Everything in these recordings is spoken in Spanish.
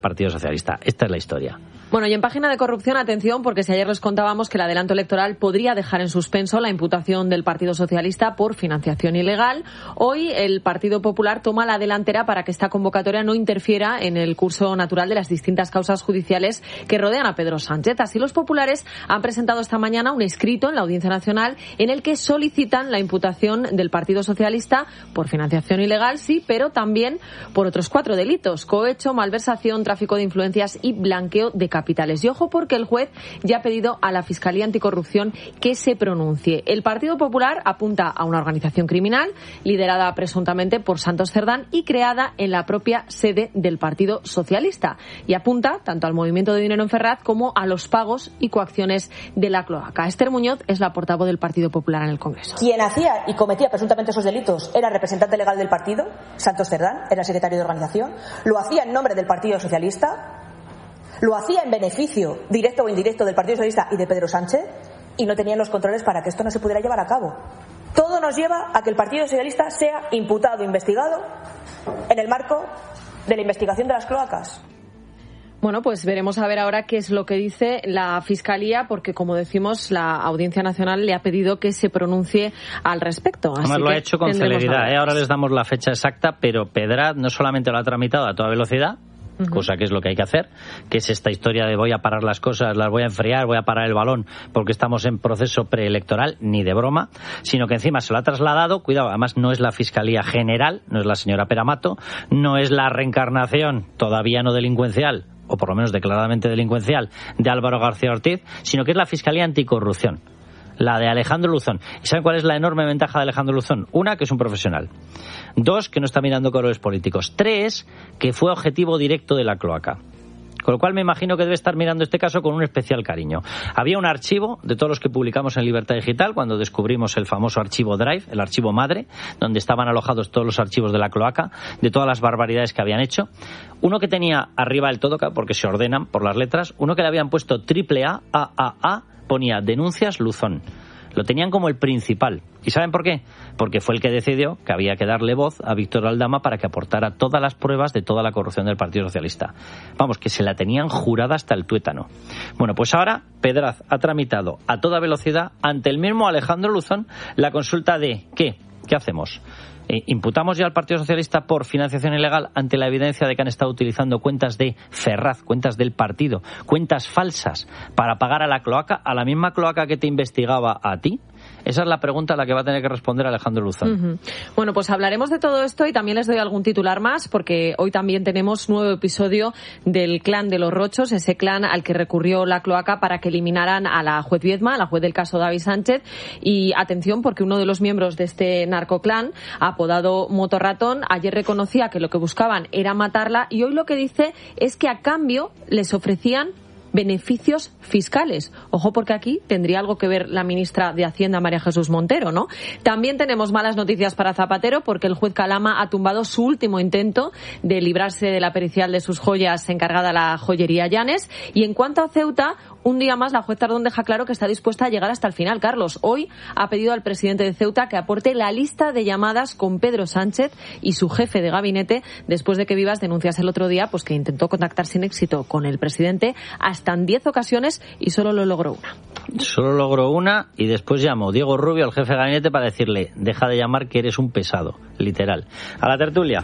Partido Socialista. Esta es la historia. Bueno, y en página de corrupción, atención, porque si ayer les contábamos que el adelanto electoral podría dejar en suspenso la imputación del Partido Socialista por financiación ilegal, hoy el Partido Popular toma la delantera para que esta convocatoria no interfiera en el curso natural de las distintas causas judiciales que rodean a Pedro Sánchez. Así, los populares han presentado esta mañana un escrito en la Audiencia Nacional en el que solicitan la imputación del Partido Socialista por financiación ilegal, sí, pero también por otros 4 delitos: cohecho, malversación, tráfico de influencias y blanqueo de capitales. Y ojo, porque el juez ya ha pedido a la Fiscalía Anticorrupción que se pronuncie. El Partido Popular apunta a una organización criminal liderada presuntamente por Santos Cerdán y creada en la propia sede del Partido Socialista. Y apunta tanto al movimiento de dinero en Ferraz como a los pagos y coacciones de la cloaca. Esther Muñoz es la portavoz del Partido Popular en el Congreso. Quien hacía y cometía presuntamente esos delitos era el representante legal del partido, Santos Cerdán, era secretario de organización, lo hacía en nombre del Partido Socialista, lo hacía en beneficio directo o indirecto del Partido Socialista y de Pedro Sánchez, y no tenían los controles para que esto no se pudiera llevar a cabo. Todo nos lleva a que el Partido Socialista sea imputado, investigado, en el marco de la investigación de las cloacas. Bueno, pues veremos a ver ahora qué es lo que dice la Fiscalía, porque, como decimos, la Audiencia Nacional le ha pedido que se pronuncie al respecto. Además, lo ha hecho con celeridad. Ahora les damos la fecha exacta, pero Pedraz no solamente lo ha tramitado a toda velocidad, cosa que es lo que hay que hacer, que es esta historia de voy a parar las cosas, las voy a enfriar, voy a parar el balón porque estamos en proceso preelectoral, ni de broma, sino que encima se lo ha trasladado, cuidado, además no es la Fiscalía General, no es la señora Peramato, no es la reencarnación todavía no delincuencial, o por lo menos declaradamente delincuencial, de Álvaro García Ortiz, sino que es la Fiscalía Anticorrupción, la de Alejandro Luzón. ¿Y saben cuál es la enorme ventaja de Alejandro Luzón? 1, que es un profesional. 2, que no está mirando colores políticos. 3, que fue objetivo directo de la cloaca. Con lo cual me imagino que debe estar mirando este caso con un especial cariño. Había un archivo de todos los que publicamos en Libertad Digital cuando descubrimos el famoso archivo Drive, el archivo madre, donde estaban alojados todos los archivos de la cloaca, de todas las barbaridades que habían hecho. Uno que tenía arriba el todo, porque se ordenan por las letras, uno que le habían puesto AAA, ponía denuncias Luzón. Lo tenían como el principal. ¿Y saben por qué? Porque fue el que decidió que había que darle voz a Víctor Aldama para que aportara todas las pruebas de toda la corrupción del Partido Socialista. Vamos, que se la tenían jurada hasta el tuétano. Bueno, pues ahora Pedraz ha tramitado a toda velocidad ante el mismo Alejandro Luzón la consulta de ¿qué? ¿Qué hacemos? ¿Imputamos ya al Partido Socialista por financiación ilegal ante la evidencia de que han estado utilizando cuentas de Ferraz, cuentas del partido, cuentas falsas para pagar a la cloaca, a la misma cloaca que te investigaba a ti? Esa es la pregunta a la que va a tener que responder Alejandro Luzón. Bueno, pues hablaremos de todo esto y también les doy algún titular más, porque hoy también tenemos nuevo episodio del clan de los Rochos, ese clan al que recurrió la cloaca para que eliminaran a la juez Viedma, a la juez del caso David Sánchez. Y atención, porque uno de los miembros de este narcoclan, apodado Motorratón, ayer reconocía que lo que buscaban era matarla, y hoy lo que dice es que a cambio les ofrecían beneficios fiscales. Ojo, porque aquí tendría algo que ver la ministra de Hacienda, María Jesús Montero, ¿no? También tenemos malas noticias para Zapatero, porque el juez Calama ha tumbado su último intento de librarse de la pericial de sus joyas encargada a la joyería Llanes. Y en cuanto a Ceuta, un día más la juez Tardón deja claro que está dispuesta a llegar hasta el final. Carlos, hoy ha pedido al presidente de Ceuta que aporte la lista de llamadas con Pedro Sánchez y su jefe de gabinete, después de que Vivas denunciase el otro día pues que intentó contactar sin éxito con el presidente hasta en 10 ocasiones y solo lo logró una. Solo logró una, y después llamó Diego Rubio al jefe de gabinete para decirle: deja de llamar, que eres un pesado, literal. A la tertulia.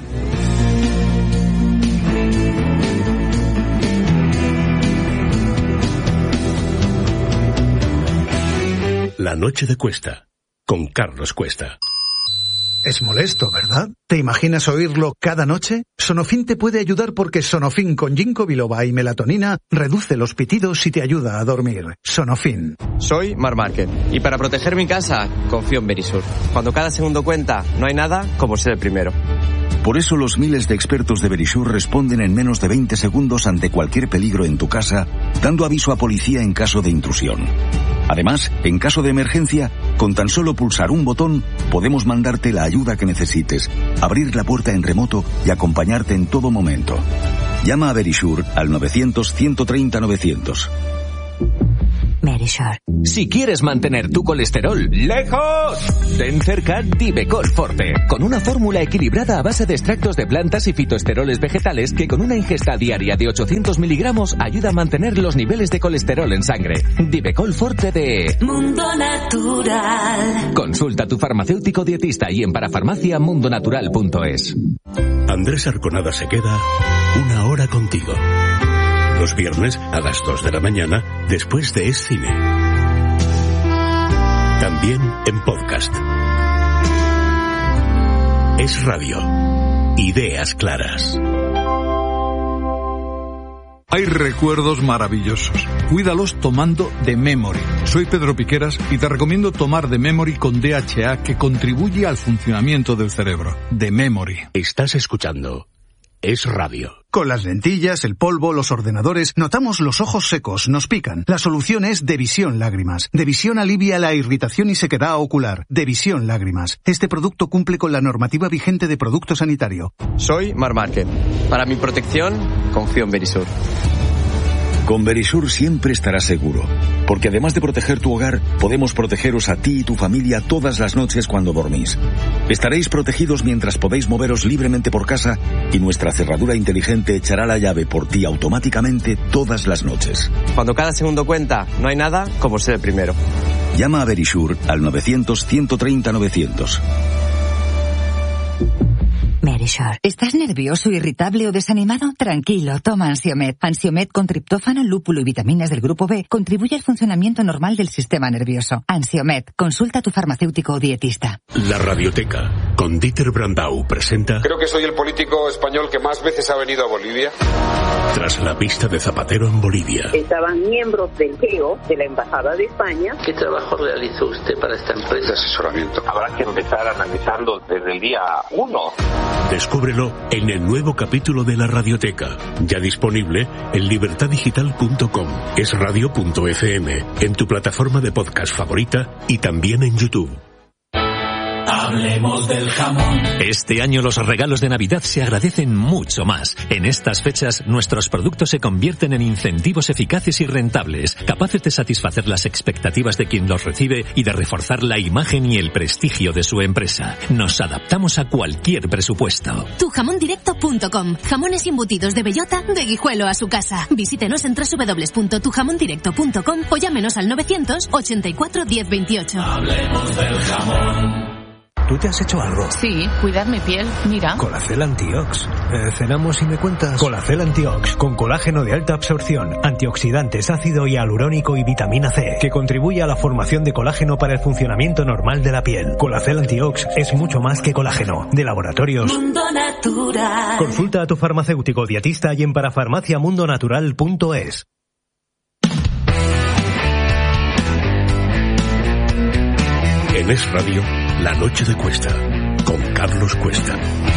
La noche de Cuesta, con Carlos Cuesta. Es molesto, ¿verdad? ¿Te imaginas oírlo cada noche? Sonofin te puede ayudar porque Sonofin con ginkgo biloba y melatonina reduce los pitidos y te ayuda a dormir. Sonofin. Soy Marc Márquez y para proteger mi casa confío en Verisur. Cuando cada segundo cuenta, no hay nada como ser el primero. Por eso los miles de expertos de Verisur responden en menos de 20 segundos ante cualquier peligro en tu casa, dando aviso a policía en caso de intrusión. Además, en caso de emergencia, con tan solo pulsar un botón, podemos mandarte la ayuda que necesites, abrir la puerta en remoto y acompañarte en todo momento. Llama a Verisur al 900 130 900. Verisure. Si quieres mantener tu colesterol lejos, ten cerca Divecol Forte, con una fórmula equilibrada a base de extractos de plantas y fitoesteroles vegetales que con una ingesta diaria de 800 miligramos ayuda a mantener los niveles de colesterol en sangre. Divecol Forte de Mundo Natural. Consulta a tu farmacéutico dietista y en parafarmaciamundonatural.es. Andrés Arconada se queda 1 hora contigo. Los viernes a las 2 de la mañana, después de Es Cine. También en podcast. Es Radio. Ideas claras. Hay recuerdos maravillosos. Cuídalos tomando The Memory. Soy Pedro Piqueras y te recomiendo tomar The Memory con DHA, que contribuye al funcionamiento del cerebro. The Memory. Estás escuchando Es Radio. Con las lentillas, el polvo, los ordenadores, notamos los ojos secos, nos pican. La solución es Devisión Lágrimas. Devisión alivia la irritación y sequedad ocular. Devisión Lágrimas. Este producto cumple con la normativa vigente de producto sanitario. Soy Marc Márquez. Para mi protección, confío en Verisur. Con Verisur siempre estarás seguro, porque además de proteger tu hogar, podemos protegeros a ti y tu familia todas las noches cuando dormís. Estaréis protegidos mientras podéis moveros libremente por casa y nuestra cerradura inteligente echará la llave por ti automáticamente todas las noches. Cuando cada segundo cuenta, no hay nada como ser el primero. Llama a Verisur al 900-130-900. Verisure. ¿Estás nervioso, irritable o desanimado? Tranquilo, toma Ansiomed. Ansiomed con triptófano, lúpulo y vitaminas del grupo B contribuye al funcionamiento normal del sistema nervioso. Ansiomed. Consulta a tu farmacéutico o dietista. La Radioteca, con Dieter Brandau, presenta... Creo que soy el político español que más veces ha venido a Bolivia. Tras la pista de Zapatero en Bolivia. Estaban miembros del GEO, de la Embajada de España. ¿Qué trabajo realizó usted para esta empresa? De asesoramiento. Habrá que empezar analizando desde el día 1. Descúbrelo en el nuevo capítulo de La Radioteca, ya disponible en libertadigital.com, esradio.fm, en tu plataforma de podcast favorita y también en YouTube. Hablemos del jamón. Este año los regalos de Navidad se agradecen mucho más. En estas fechas, nuestros productos se convierten en incentivos eficaces y rentables, capaces de satisfacer las expectativas de quien los recibe y de reforzar la imagen y el prestigio de su empresa. Nos adaptamos a cualquier presupuesto. Tujamondirecto.com. Jamones embutidos de bellota, de Guijuelo a su casa. Visítenos en www.tujamondirecto.com o llámenos al 984 1028. Hablemos del jamón. ¿Tú te has hecho algo? Sí, cuidar mi piel, mira. Colacel Antiox. Cenamos y me cuentas. Colacel Antiox, con colágeno de alta absorción, antioxidantes, ácido hialurónico y vitamina C, que contribuye a la formación de colágeno para el funcionamiento normal de la piel. Colacel Antiox es mucho más que colágeno. De Laboratorios Mundo Natural. Consulta a tu farmacéutico dietista y en parafarmaciamundonatural.es. En Es Radio, La Noche de Cuesta, con Carlos Cuesta.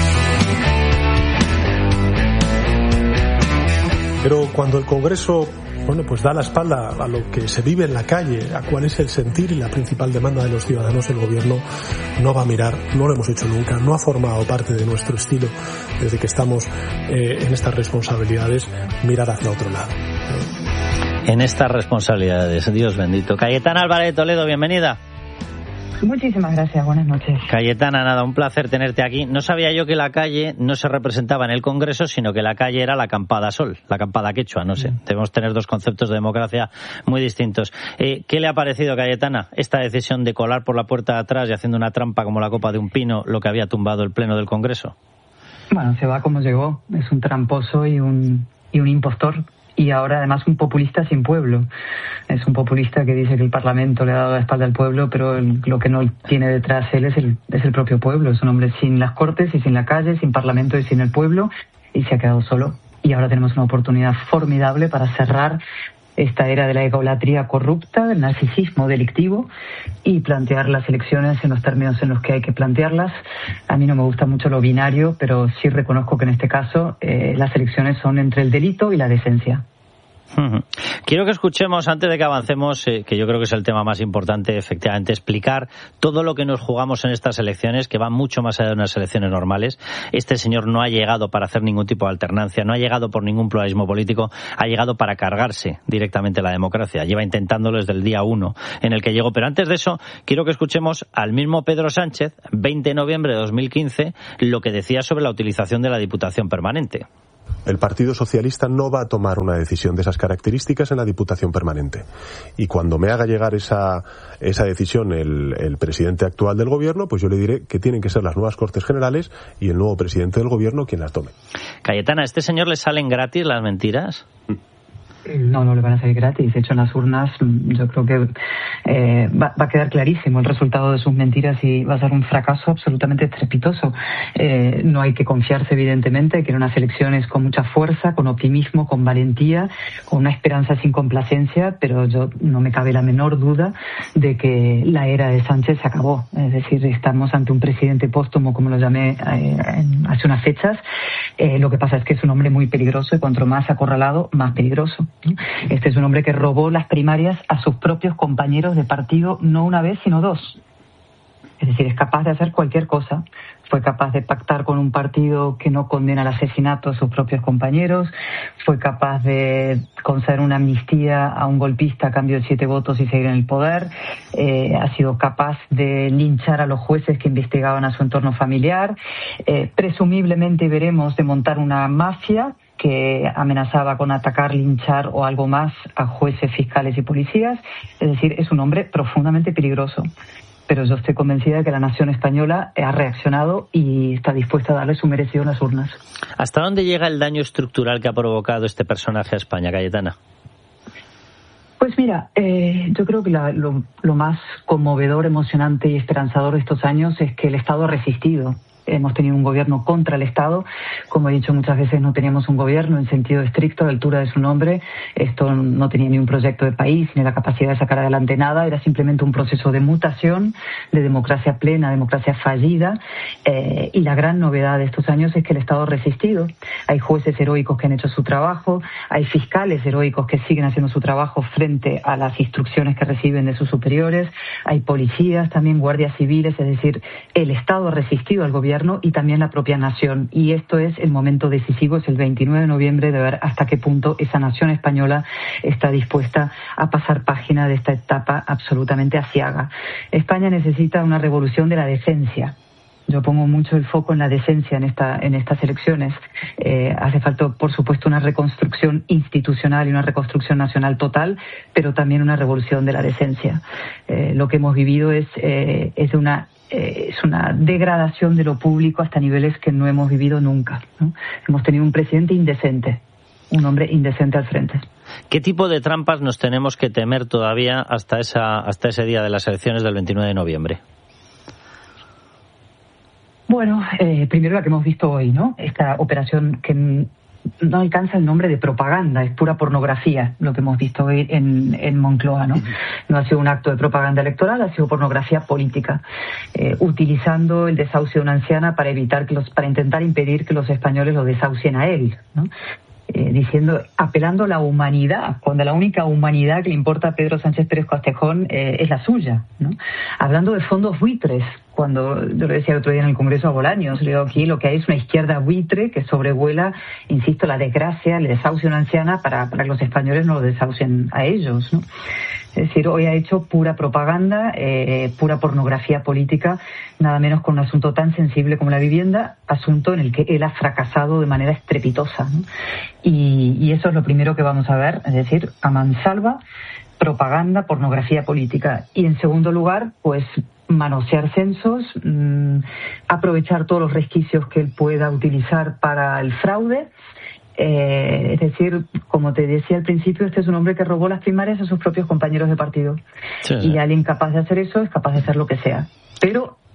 Pero cuando el Congreso, pues da la espalda a lo que se vive en la calle, a cuál es el sentir y la principal demanda de los ciudadanos, el gobierno no va a mirar, no lo hemos hecho nunca, no ha formado parte de nuestro estilo desde que estamos en estas responsabilidades, mirar hacia otro lado. En estas responsabilidades, Dios bendito. Cayetana Álvarez de Toledo, bienvenida. Muchísimas gracias, buenas noches. Cayetana, nada, un placer tenerte aquí. No sabía yo que la calle no se representaba en el Congreso, sino que la calle era la acampada sol, la acampada quechua, no sé. Debemos tener dos conceptos de democracia muy distintos. ¿Qué le ha parecido, Cayetana, esta decisión de colar por la puerta de atrás y haciendo una trampa como la copa de un pino lo que había tumbado el Pleno del Congreso? Bueno, se va como llegó. Es un tramposo y un impostor. Y ahora además un populista sin pueblo. Es un populista que dice que el Parlamento le ha dado la espalda al pueblo, pero lo que no tiene detrás él es el propio pueblo. Es un hombre sin las Cortes y sin la calle, sin Parlamento y sin el pueblo, y se ha quedado solo. Y ahora tenemos una oportunidad formidable para cerrar esta era de la egolatría corrupta, del narcisismo delictivo, y plantear las elecciones en los términos en los que hay que plantearlas. A mí no me gusta mucho lo binario, pero sí reconozco que en este caso las elecciones son entre el delito y la decencia. Quiero que escuchemos, antes de que avancemos, que yo creo que es el tema más importante, efectivamente, explicar todo lo que nos jugamos en estas elecciones, que van mucho más allá de unas elecciones normales. Este señor no ha llegado para hacer ningún tipo de alternancia, no ha llegado por ningún pluralismo político, ha llegado para cargarse directamente la democracia. Lleva intentándolo desde el día 1 en el que llegó. Pero antes de eso, quiero que escuchemos al mismo Pedro Sánchez, 20 de noviembre de 2015, lo que decía sobre la utilización de la Diputación Permanente. El Partido Socialista no va a tomar una decisión de esas características en la Diputación Permanente. Y cuando me haga llegar esa decisión el presidente actual del Gobierno, pues yo le diré que tienen que ser las nuevas Cortes Generales y el nuevo presidente del Gobierno quien las tome. Cayetana, ¿a este señor le salen gratis las mentiras? No le van a salir gratis. De hecho, en las urnas yo creo que va a quedar clarísimo el resultado de sus mentiras y va a ser un fracaso absolutamente estrepitoso. No hay que confiarse, evidentemente, hay que ir a unas elecciones con mucha fuerza, con optimismo, con valentía, con una esperanza sin complacencia, pero yo no me cabe la menor duda de que la era de Sánchez se acabó. Es decir, estamos ante un presidente póstumo, como lo llamé hace unas fechas. Lo que pasa es que es un hombre muy peligroso y cuanto más acorralado, más peligroso. Este es un hombre que robó las primarias a sus propios compañeros de partido no una vez, sino dos. Es decir, es capaz de hacer cualquier cosa. Fue capaz de pactar con un partido que no condena el asesinato a sus propios compañeros. Fue capaz de conceder una amnistía a un golpista a cambio de 7 votos y seguir en el poder. Ha sido capaz de linchar a los jueces que investigaban a su entorno familiar. Presumiblemente veremos de montar una mafia que amenazaba con atacar, linchar o algo más a jueces, fiscales y policías. Es decir, es un hombre profundamente peligroso. Pero yo estoy convencida de que la nación española ha reaccionado y está dispuesta a darle su merecido en las urnas. ¿Hasta dónde llega el daño estructural que ha provocado este personaje a España, Cayetana? Pues mira, yo creo que lo más conmovedor, emocionante y esperanzador de estos años es que el Estado ha resistido. Hemos tenido un gobierno contra el Estado. Como he dicho muchas veces, no teníamos un gobierno en sentido estricto, a la altura de su nombre. Esto no tenía ni un proyecto de país, ni la capacidad de sacar adelante nada. Era simplemente un proceso de mutación, de democracia plena, democracia fallida. Y la gran novedad de estos años es que el Estado ha resistido. Hay jueces heroicos que han hecho su trabajo, hay fiscales heroicos que siguen haciendo su trabajo frente a las instrucciones que reciben de sus superiores, hay policías, también guardias civiles. Es decir, el Estado ha resistido al gobierno y también la propia nación. Y esto es el momento decisivo, es el 29 de noviembre, de ver hasta qué punto esa nación española está dispuesta a pasar página de esta etapa absolutamente aciaga. España necesita una revolución de la decencia. Yo pongo mucho el foco en la decencia en estas elecciones. Hace falta, por supuesto, una reconstrucción institucional y una reconstrucción nacional total, pero también una revolución de la decencia. Lo que hemos vivido es una degradación de lo público hasta niveles que no hemos vivido nunca, ¿no? Hemos tenido un presidente indecente, un hombre indecente al frente. ¿Qué tipo de trampas nos tenemos que temer todavía hasta ese día de las elecciones del 29 de noviembre? Bueno, primero la que hemos visto hoy, ¿no? Esta operación que no alcanza el nombre de propaganda, es pura pornografía lo que hemos visto hoy en Moncloa, ¿no? No ha sido un acto de propaganda electoral, ha sido pornografía política, utilizando el desahucio de una anciana para intentar impedir que los españoles lo desahucien a él, ¿no? Apelando a la humanidad, cuando la única humanidad que le importa a Pedro Sánchez Pérez Castejón es la suya, ¿no? Hablando de fondos buitres, cuando yo le decía el otro día en el Congreso a Bolaños, le digo, aquí lo que hay es una izquierda buitre que sobrevuela, insisto, la desgracia, el desahucio de una anciana para que los españoles no lo desahucien a ellos, ¿no? Es decir, hoy ha hecho pura propaganda, pura pornografía política, nada menos con un asunto tan sensible como la vivienda, asunto en el que él ha fracasado de manera estrepitosa, ¿no? Y eso es lo primero que vamos a ver, es decir, a mansalva, propaganda, pornografía política. Y en segundo lugar, pues manosear censos, aprovechar todos los resquicios que él pueda utilizar para el fraude. Es decir, como te decía al principio, este es un hombre que robó las primarias a sus propios compañeros de partido. Sí. Y alguien capaz de hacer eso es capaz de hacer lo que sea. Pero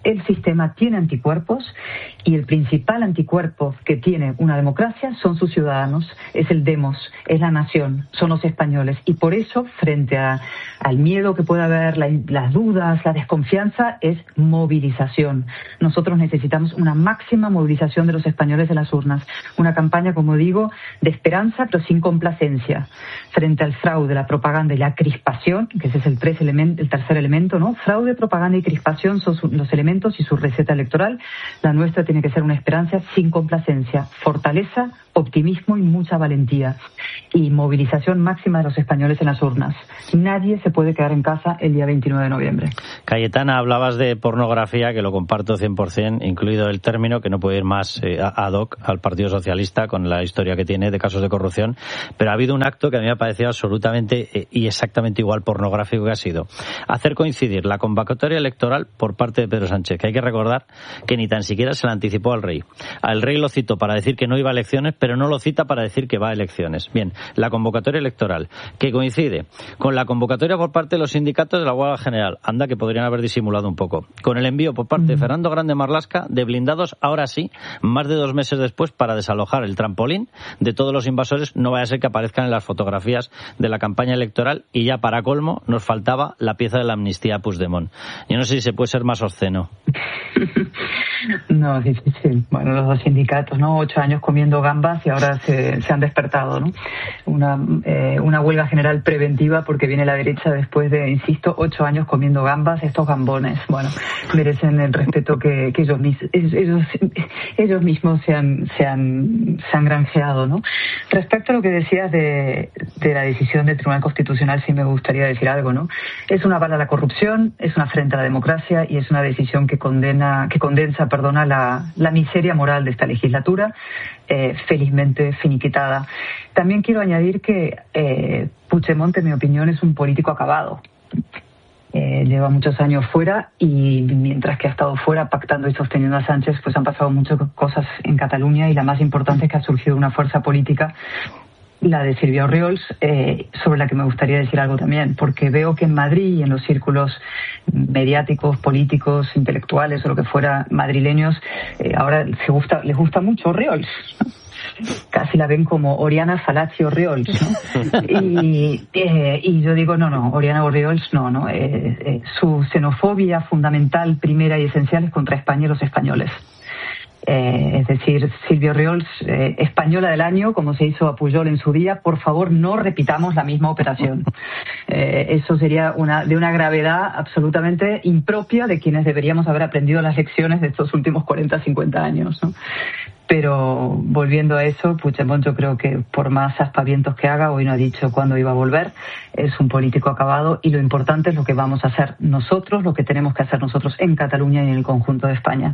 el sistema tiene anticuerpos y el principal anticuerpo que tiene una democracia son sus ciudadanos, es el demos, es la nación, son los españoles. Y por eso, frente al miedo que puede haber, las dudas, la desconfianza, es movilización. Nosotros necesitamos una máxima movilización de los españoles en las urnas. Una campaña, como digo, de esperanza, pero sin complacencia. Frente al fraude, la propaganda y la crispación, que ese es el tercer elemento, ¿no? Fraude, propaganda y crispación son los elementos y su receta electoral. La nuestra tiene que ser una esperanza sin complacencia, fortaleza, optimismo y mucha valentía. Y movilización máxima de los españoles en las urnas. Nadie se puede quedar en casa el día 29 de noviembre. Cayetana, hablabas de pornografía, que lo comparto 100%, incluido el término, que no puede ir más ad hoc al Partido Socialista con la historia que tiene de casos de corrupción, pero ha habido un acto que a mí me ha parecido absolutamente y exactamente igual pornográfico, que ha sido hacer coincidir la convocatoria electoral por parte de Pedro Sánchez, que hay que recordar que ni tan siquiera se la anticipó al rey. Al rey lo citó para decir que no iba a elecciones, pero no lo cita para decir que va a elecciones. Bien, la convocatoria electoral, que coincide con la convocatoria por parte de los sindicatos de la huelga general, anda que podrían haber disimulado un poco, con el envío por parte de Fernando Grande Marlaska de blindados, ahora sí, más de 2 meses después, para desalojar el trampolín de todos los invasores, no vaya a ser que aparezcan en las fotografías de la campaña electoral, y ya para colmo nos faltaba la pieza de la amnistía a Puigdemont. Yo no sé si se puede ser más obsceno. No, es difícil. Bueno, los dos sindicatos, ¿no? 8 años comiendo gambas y ahora se han despertado, ¿no? Una huelga general preventiva porque viene la derecha después de, insisto, 8 años comiendo gambas. Estos gambones, bueno, merecen el respeto que ellos mismos se han granjeado, ¿no? Respecto a lo que decías de la decisión del Tribunal Constitucional, sí me gustaría decir algo, ¿no? Es una bala a la corrupción, es una afrenta a la democracia y es una decisión que condensa la miseria moral de esta legislatura, felizmente finiquitada. También quiero añadir que Puigdemont, en mi opinión, es un político acabado. Lleva muchos años fuera y mientras que ha estado fuera pactando y sosteniendo a Sánchez, pues han pasado muchas cosas en Cataluña, y la más importante es que ha surgido una fuerza política, la de Sílvia Orriols, sobre la que me gustaría decir algo también, porque veo que en Madrid y en los círculos mediáticos, políticos, intelectuales o lo que fuera madrileños, ahora les gusta mucho Orriols, ¿no? Casi la ven como Oriana Fallaci Orriols, ¿no? Y yo digo, no, Oriana Orriols no. Su xenofobia fundamental, primera y esencial es contra España y los españoles. Es decir, Sílvia Orriols, española del año, como se hizo a Pujol en su día, por favor no repitamos la misma operación. Eso sería de una gravedad absolutamente impropia de quienes deberíamos haber aprendido las lecciones de estos últimos 40, 50 años, ¿no? Pero volviendo a eso, Puigdemont, yo creo que por más aspavientos que haga, hoy no ha dicho cuándo iba a volver, es un político acabado, y lo importante es lo que vamos a hacer nosotros, lo que tenemos que hacer nosotros en Cataluña y en el conjunto de España.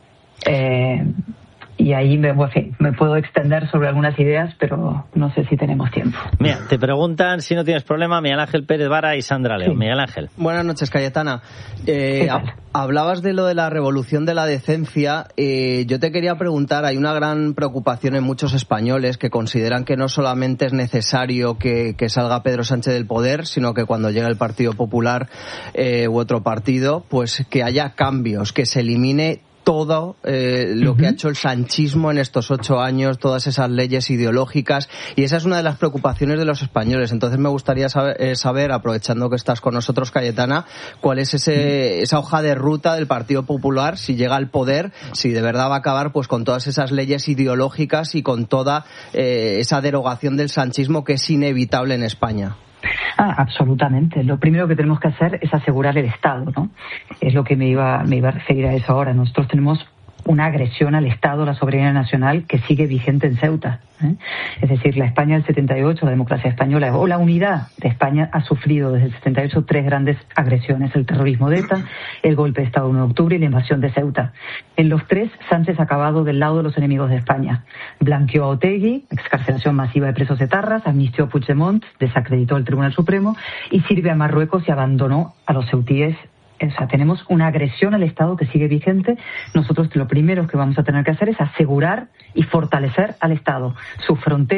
Y ahí me puedo extender sobre algunas ideas, pero no sé si tenemos tiempo. Mira, te preguntan, si no tienes problema, Miguel Ángel Pérez Vara y Sandra León. Sí. Miguel Ángel. Buenas noches, Cayetana. Hablabas de lo de la revolución de la decencia. Yo te quería preguntar, hay una gran preocupación en muchos españoles que consideran que no solamente es necesario que salga Pedro Sánchez del poder, sino que cuando llegue el Partido Popular u otro partido, pues que haya cambios, que se elimine todo lo que ha hecho el sanchismo en estos 8 años, todas esas leyes ideológicas, y esa es una de las preocupaciones de los españoles. Entonces me gustaría saber, aprovechando que estás con nosotros, Cayetana, cuál es esa hoja de ruta del Partido Popular si llega al poder, si de verdad va a acabar pues con todas esas leyes ideológicas y con toda esa derogación del sanchismo que es inevitable en España. Absolutamente. Lo primero que tenemos que hacer es asegurar el Estado, ¿no? Es lo que me iba a referir a eso ahora. Nosotros tenemos una agresión al Estado, la soberanía nacional, que sigue vigente en Ceuta, ¿eh? Es decir, la España del 78, la democracia española o la unidad de España ha sufrido desde el 78 3 grandes agresiones: el terrorismo de ETA, el golpe de Estado 1 de octubre y la invasión de Ceuta. En los 3, Sánchez ha acabado del lado de los enemigos de España. Blanqueó a Otegi, excarcelación masiva de presos etarras, amnistió a Puigdemont, desacreditó al Tribunal Supremo y sirve a Marruecos y abandonó a los ceutíes. O sea, tenemos una agresión al Estado que sigue vigente. Nosotros lo primero que vamos a tener que hacer es asegurar y fortalecer al Estado, sus fronteras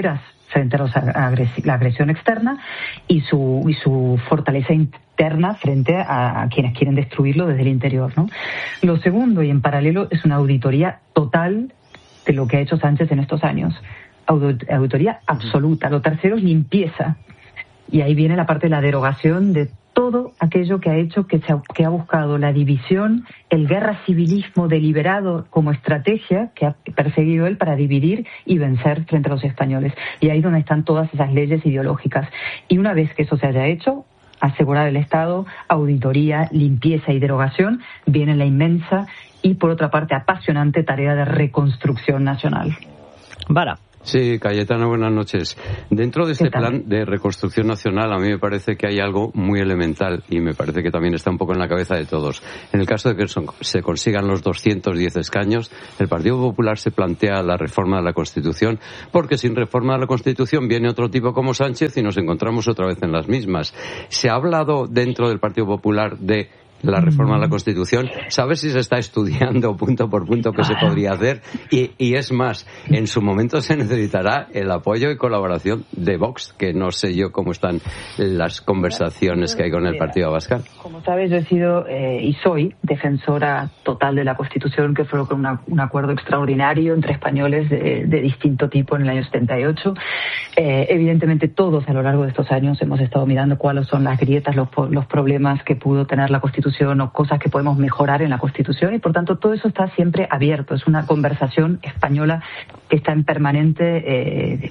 frente a la agresión externa y su fortaleza interna frente a quienes quieren destruirlo desde el interior, ¿no? Lo segundo, y en paralelo, es una auditoría total de lo que ha hecho Sánchez en estos años. Auditoría absoluta. Lo tercero es limpieza. Y ahí viene la parte de la derogación de todo aquello que ha hecho que ha buscado la división, el guerra civilismo deliberado como estrategia que ha perseguido él para dividir y vencer frente a los españoles. Y ahí es donde están todas esas leyes ideológicas. Y una vez que eso se haya hecho, asegurar el Estado, auditoría, limpieza y derogación, viene la inmensa y, por otra parte, apasionante tarea de reconstrucción nacional. Vara. Sí, Cayetana, buenas noches. Dentro de este plan de reconstrucción nacional, a mí me parece que hay algo muy elemental y me parece que también está un poco en la cabeza de todos. En el caso de que se consigan los 210 escaños, el Partido Popular se plantea la reforma de la Constitución, porque sin reforma de la Constitución viene otro tipo como Sánchez y nos encontramos otra vez en las mismas. Se ha hablado dentro del Partido Popular de la reforma de la Constitución. ¿Sabes si se está estudiando punto por punto qué se podría hacer? Y es más, en su momento se necesitará el apoyo y colaboración de Vox, que no sé yo cómo están las conversaciones que hay con el Partido Abascal. Como sabes, yo he sido y soy defensora total de la Constitución, que fue un acuerdo extraordinario entre españoles de distinto tipo en el año 78. Evidentemente todos a lo largo de estos años hemos estado mirando cuáles son las grietas, los problemas que pudo tener la Constitución o cosas que podemos mejorar en la Constitución, y por tanto todo eso está siempre abierto. Es una conversación española que está en permanente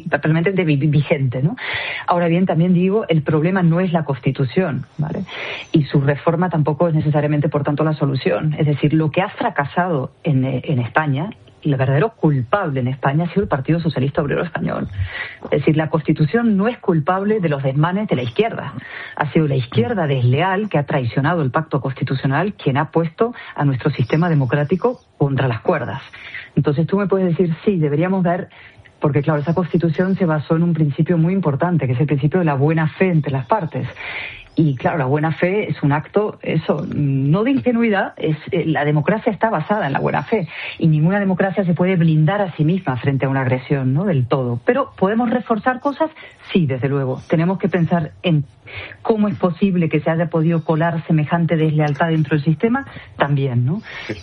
vigente, ¿no? Ahora bien, también digo, el problema no es la Constitución, ¿vale? Y su reforma tampoco es necesariamente, por tanto, la solución. Es decir, lo que ha fracasado en España, y el verdadero culpable en España, ha sido el Partido Socialista Obrero Español. Es decir, la Constitución no es culpable de los desmanes de la izquierda. Ha sido la izquierda desleal que ha traicionado el pacto constitucional quien ha puesto a nuestro sistema democrático contra las cuerdas. Entonces tú me puedes decir, sí, deberíamos ver, porque claro, esa Constitución se basó en un principio muy importante, que es el principio de la buena fe entre las partes. Y claro, la buena fe es un acto, eso, no de ingenuidad, la democracia está basada en la buena fe. Y ninguna democracia se puede blindar a sí misma frente a una agresión, ¿no? Del todo. Pero ¿podemos reforzar cosas? Sí, desde luego. Tenemos que pensar en cómo es posible que se haya podido colar semejante deslealtad dentro del sistema, también, ¿no?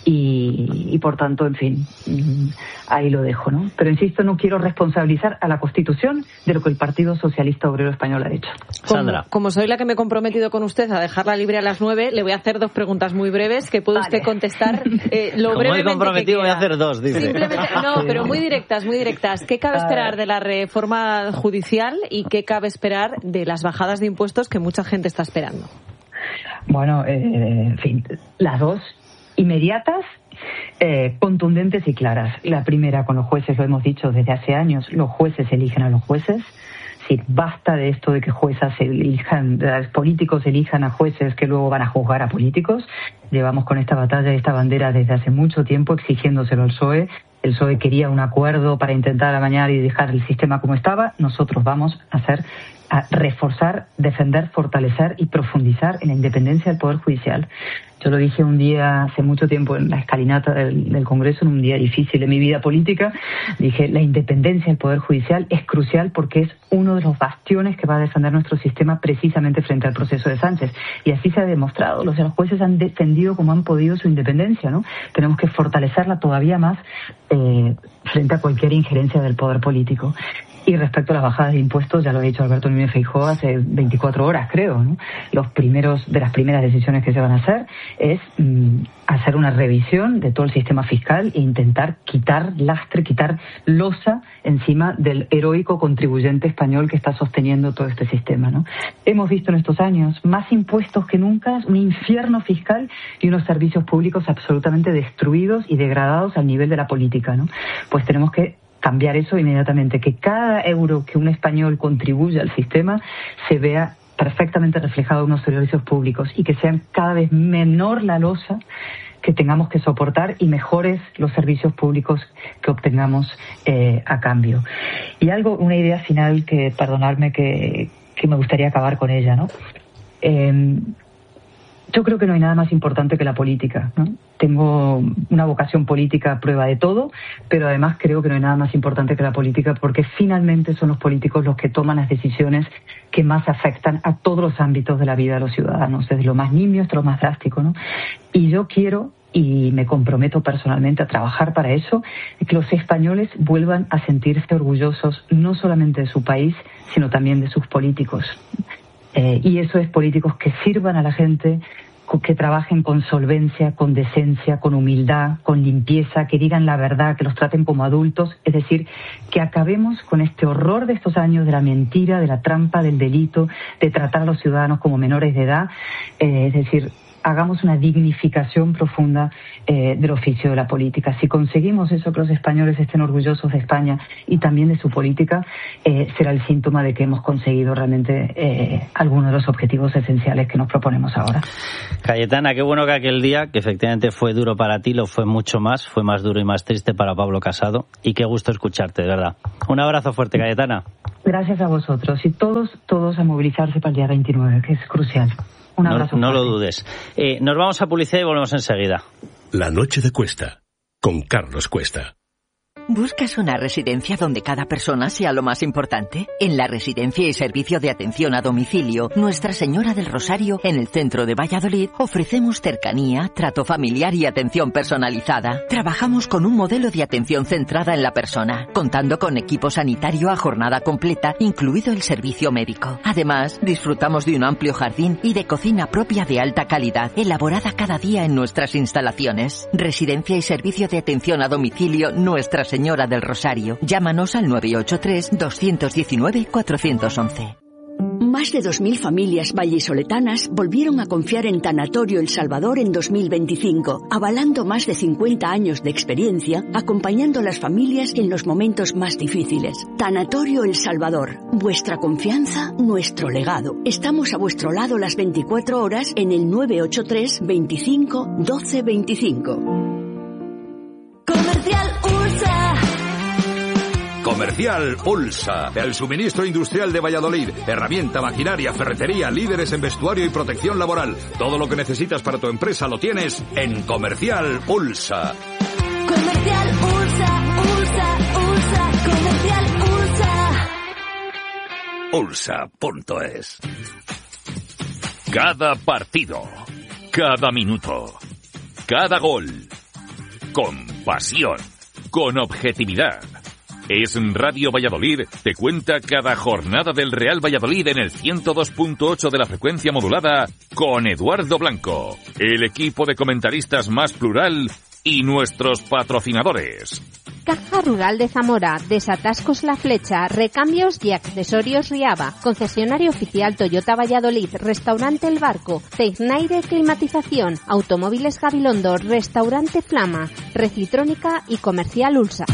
Y por tanto, en fin, ahí lo dejo, ¿no? Pero insisto, no quiero responsabilizar a la Constitución de lo que el Partido Socialista Obrero Español ha hecho. Sandra. Como soy la que me he comprometido con usted a dejarla libre a las 9, le voy a hacer 2 preguntas muy breves que puede usted contestar lo brevemente. Como he comprometido, voy a hacer 2, dice. Simplemente, no, pero muy directas, muy directas. ¿Qué cabe esperar de la reforma judicial y qué cabe esperar de las bajadas de impuestos que mucha gente está esperando? Bueno, en fin, las dos inmediatas, contundentes y claras. La primera, con los jueces, lo hemos dicho desde hace años, los jueces eligen a los jueces. Sí, basta de esto de que los políticos elijan a jueces que luego van a juzgar a políticos. Llevamos con esta batalla y esta bandera desde hace mucho tiempo exigiéndoselo al PSOE. El PSOE quería un acuerdo para intentar amañar y dejar el sistema como estaba. Nosotros vamos a reforzar, defender, fortalecer y profundizar en la independencia del Poder Judicial. Yo lo dije un día hace mucho tiempo en la escalinata del Congreso, en un día difícil de mi vida política. Dije, la independencia del Poder Judicial es crucial porque es uno de los bastiones que va a defender nuestro sistema precisamente frente al proceso de Sánchez. Y así se ha demostrado. Los jueces han defendido como han podido su independencia, ¿no? Tenemos que fortalecerla todavía más frente a cualquier injerencia del poder político. Y respecto a las bajadas de impuestos, ya lo ha dicho Alberto Núñez Feijóo hace 24 horas, creo, ¿no? De las primeras decisiones que se van a hacer es hacer una revisión de todo el sistema fiscal e intentar quitar lastre, quitar losa encima del heroico contribuyente español que está sosteniendo todo este sistema, ¿no? Hemos visto en estos años más impuestos que nunca, un infierno fiscal y unos servicios públicos absolutamente destruidos y degradados al nivel de la política, ¿no? Pues tenemos que cambiar eso inmediatamente, que cada euro que un español contribuye al sistema se vea perfectamente reflejado en unos servicios públicos y que sean cada vez menor la losa que tengamos que soportar y mejores los servicios públicos que obtengamos a cambio. Y una idea final que, perdonadme, que me gustaría acabar con ella, ¿no? Yo creo que no hay nada más importante que la política, ¿no? Tengo una vocación política a prueba de todo, pero además creo que no hay nada más importante que la política, porque finalmente son los políticos los que toman las decisiones que más afectan a todos los ámbitos de la vida de los ciudadanos, desde lo más nimio hasta lo más drástico, ¿no? Y yo quiero, y me comprometo personalmente a trabajar para eso, que los españoles vuelvan a sentirse orgullosos no solamente de su país, sino también de sus políticos. Y eso es políticos que sirvan a la gente, que trabajen con solvencia, con decencia, con humildad, con limpieza, que digan la verdad, que los traten como adultos. Es decir, que acabemos con este horror de estos años de la mentira, de la trampa, del delito, de tratar a los ciudadanos como menores de edad. Es decir, hagamos una dignificación profunda del oficio de la política. Si conseguimos eso, que los españoles estén orgullosos de España y también de su política, será el síntoma de que hemos conseguido realmente algunos de los objetivos esenciales que nos proponemos ahora. Cayetana, qué bueno que aquel día, que efectivamente fue duro para ti, lo fue mucho más, fue más duro y más triste para Pablo Casado, y qué gusto escucharte, de verdad. Un abrazo fuerte, Cayetana. Gracias a vosotros, y todos a movilizarse para el día 29, que es crucial. Un abrazo. No lo dudes. Nos vamos a publicidad y volvemos enseguida. La noche de Cuesta, con Carlos Cuesta. ¿Buscas una residencia donde cada persona sea lo más importante? En la Residencia y Servicio de Atención a Domicilio Nuestra Señora del Rosario, en el centro de Valladolid, ofrecemos cercanía, trato familiar y atención personalizada. Trabajamos con un modelo de atención centrada en la persona, contando con equipo sanitario a jornada completa, incluido el servicio médico. Además, disfrutamos de un amplio jardín y de cocina propia de alta calidad, elaborada cada día en nuestras instalaciones. Residencia y Servicio de Atención a Domicilio Nuestra Señora del Rosario. Llámanos al 983-219-411. Más de 2.000 familias vallisoletanas volvieron a confiar en Tanatorio El Salvador en 2025, avalando más de 50 años de experiencia, acompañando a las familias en los momentos más difíciles. Tanatorio El Salvador, vuestra confianza, nuestro legado. Estamos a vuestro lado las 24 horas en el 983 25 12 25. Comercial USA. Comercial Ulsa, el suministro industrial de Valladolid. Herramienta, maquinaria, ferretería, líderes en vestuario y protección laboral. Todo lo que necesitas para tu empresa lo tienes en Comercial Ulsa. Comercial Ulsa, Ulsa, Ulsa, Comercial Ulsa. Ulsa.es. Cada partido, cada minuto, cada gol, con pasión, con objetividad. Es Radio Valladolid, te cuenta cada jornada del Real Valladolid en el 102.8 de la frecuencia modulada con Eduardo Blanco, el equipo de comentaristas más plural y nuestros patrocinadores. Caja Rural de Zamora, Desatascos La Flecha, Recambios y Accesorios Riaba, concesionario oficial Toyota Valladolid, Restaurante El Barco, Teiznaire Climatización, Automóviles Gabilondo, Restaurante Flama, Recitrónica y Comercial Ulsa.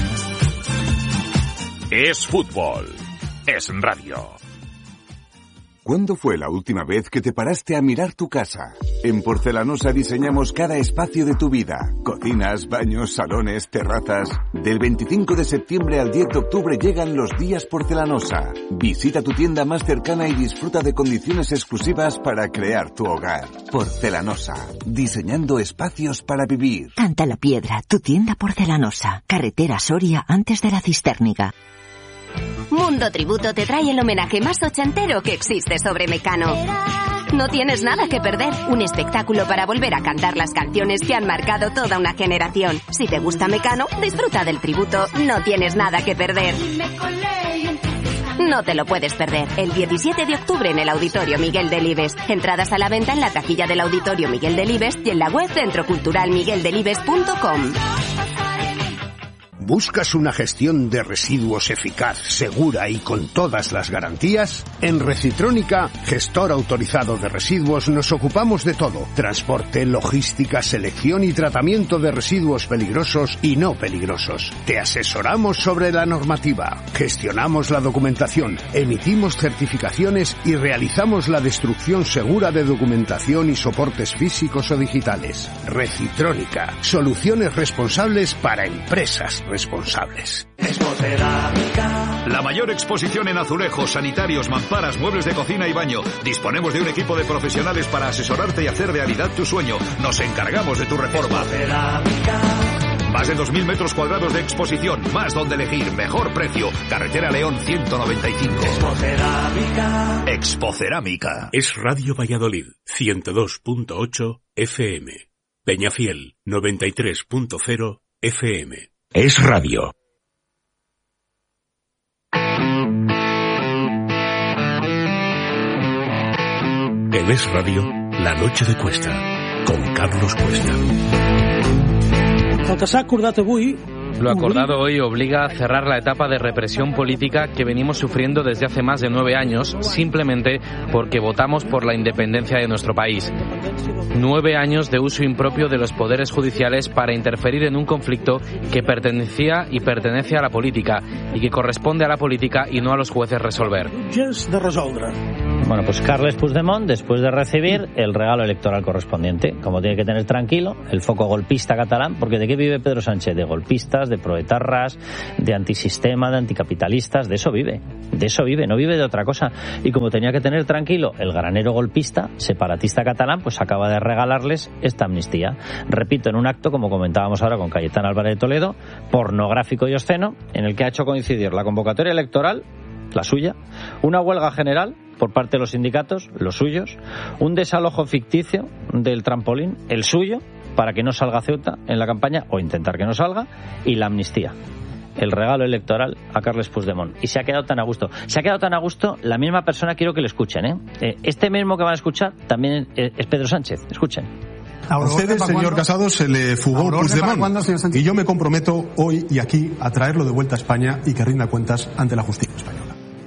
Es fútbol, es radio. ¿Cuándo fue la última vez que te paraste a mirar tu casa? En Porcelanosa diseñamos cada espacio de tu vida. Cocinas, baños, salones, terrazas. Del 25 de septiembre al 10 de octubre llegan los días Porcelanosa. Visita tu tienda más cercana y disfruta de condiciones exclusivas para crear tu hogar. Porcelanosa, diseñando espacios para vivir. Canta la Piedra, tu tienda porcelanosa. Carretera Soria antes de la Cistérniga. Mundo Tributo te trae el homenaje más ochentero que existe sobre Mecano. No tienes nada que perder. Un espectáculo para volver a cantar las canciones que han marcado toda una generación. Si te gusta Mecano, disfruta del tributo. No tienes nada que perder. No te lo puedes perder. El 17 de octubre en el Auditorio Miguel Delibes. Entradas a la venta en la taquilla del Auditorio Miguel Delibes y en la web centroculturalmigueldelibes.com. ¿Buscas una gestión de residuos eficaz, segura y con todas las garantías? En Recitrónica, gestor autorizado de residuos, nos ocupamos de todo. Transporte, logística, selección y tratamiento de residuos peligrosos y no peligrosos. Te asesoramos sobre la normativa, gestionamos la documentación, emitimos certificaciones y realizamos la destrucción segura de documentación y soportes físicos o digitales. Recitrónica, soluciones responsables para empresas responsables. Expocerámica. La mayor exposición en azulejos, sanitarios, mamparas, muebles de cocina y baño. Disponemos de un equipo de profesionales para asesorarte y hacer realidad tu sueño. Nos encargamos de tu reforma. Más de 2.000 metros cuadrados de exposición, más donde elegir, mejor precio. Carretera León 195. Expocerámica. Es Radio Valladolid 102.8 FM. Peñafiel 93.0 FM. Es radio. En Es Radio, La Noche de Cuesta, con Carlos Cuesta. El que s'ha acordat avui... Lo acordado hoy obliga a cerrar la etapa de represión política que venimos sufriendo desde hace más de 9 años, simplemente porque votamos por la independencia de nuestro país. 9 años de uso impropio de los poderes judiciales para interferir en un conflicto que pertenecía y pertenece a la política y que corresponde a la política y no a los jueces resolver. Bueno, pues Carles Puigdemont, después de recibir el regalo electoral correspondiente, como tiene que tener tranquilo el foco golpista catalán, porque ¿de qué vive Pedro Sánchez? De golpistas, de proetarras, de antisistema, de anticapitalistas, de eso vive, no vive de otra cosa. Y como tenía que tener tranquilo el granero golpista, separatista catalán, pues acaba de regalarles esta amnistía. Repito, en un acto, como comentábamos ahora con Cayetán Álvarez de Toledo, pornográfico y obsceno, en el que ha hecho coincidir la convocatoria electoral, la suya, una huelga general por parte de los sindicatos, los suyos, un desalojo ficticio del trampolín, el suyo, para que no salga Ceuta en la campaña, o intentar que no salga, y la amnistía. El regalo electoral a Carles Puigdemont. Y se ha quedado tan a gusto. Se ha quedado tan a gusto, la misma persona quiero que le escuchen, ¿eh? Este mismo que van a escuchar también es Pedro Sánchez. Escuchen. A ustedes, señor Casado, se le fugó Puigdemont. Y yo me comprometo hoy y aquí a traerlo de vuelta a España y que rinda cuentas ante la justicia española.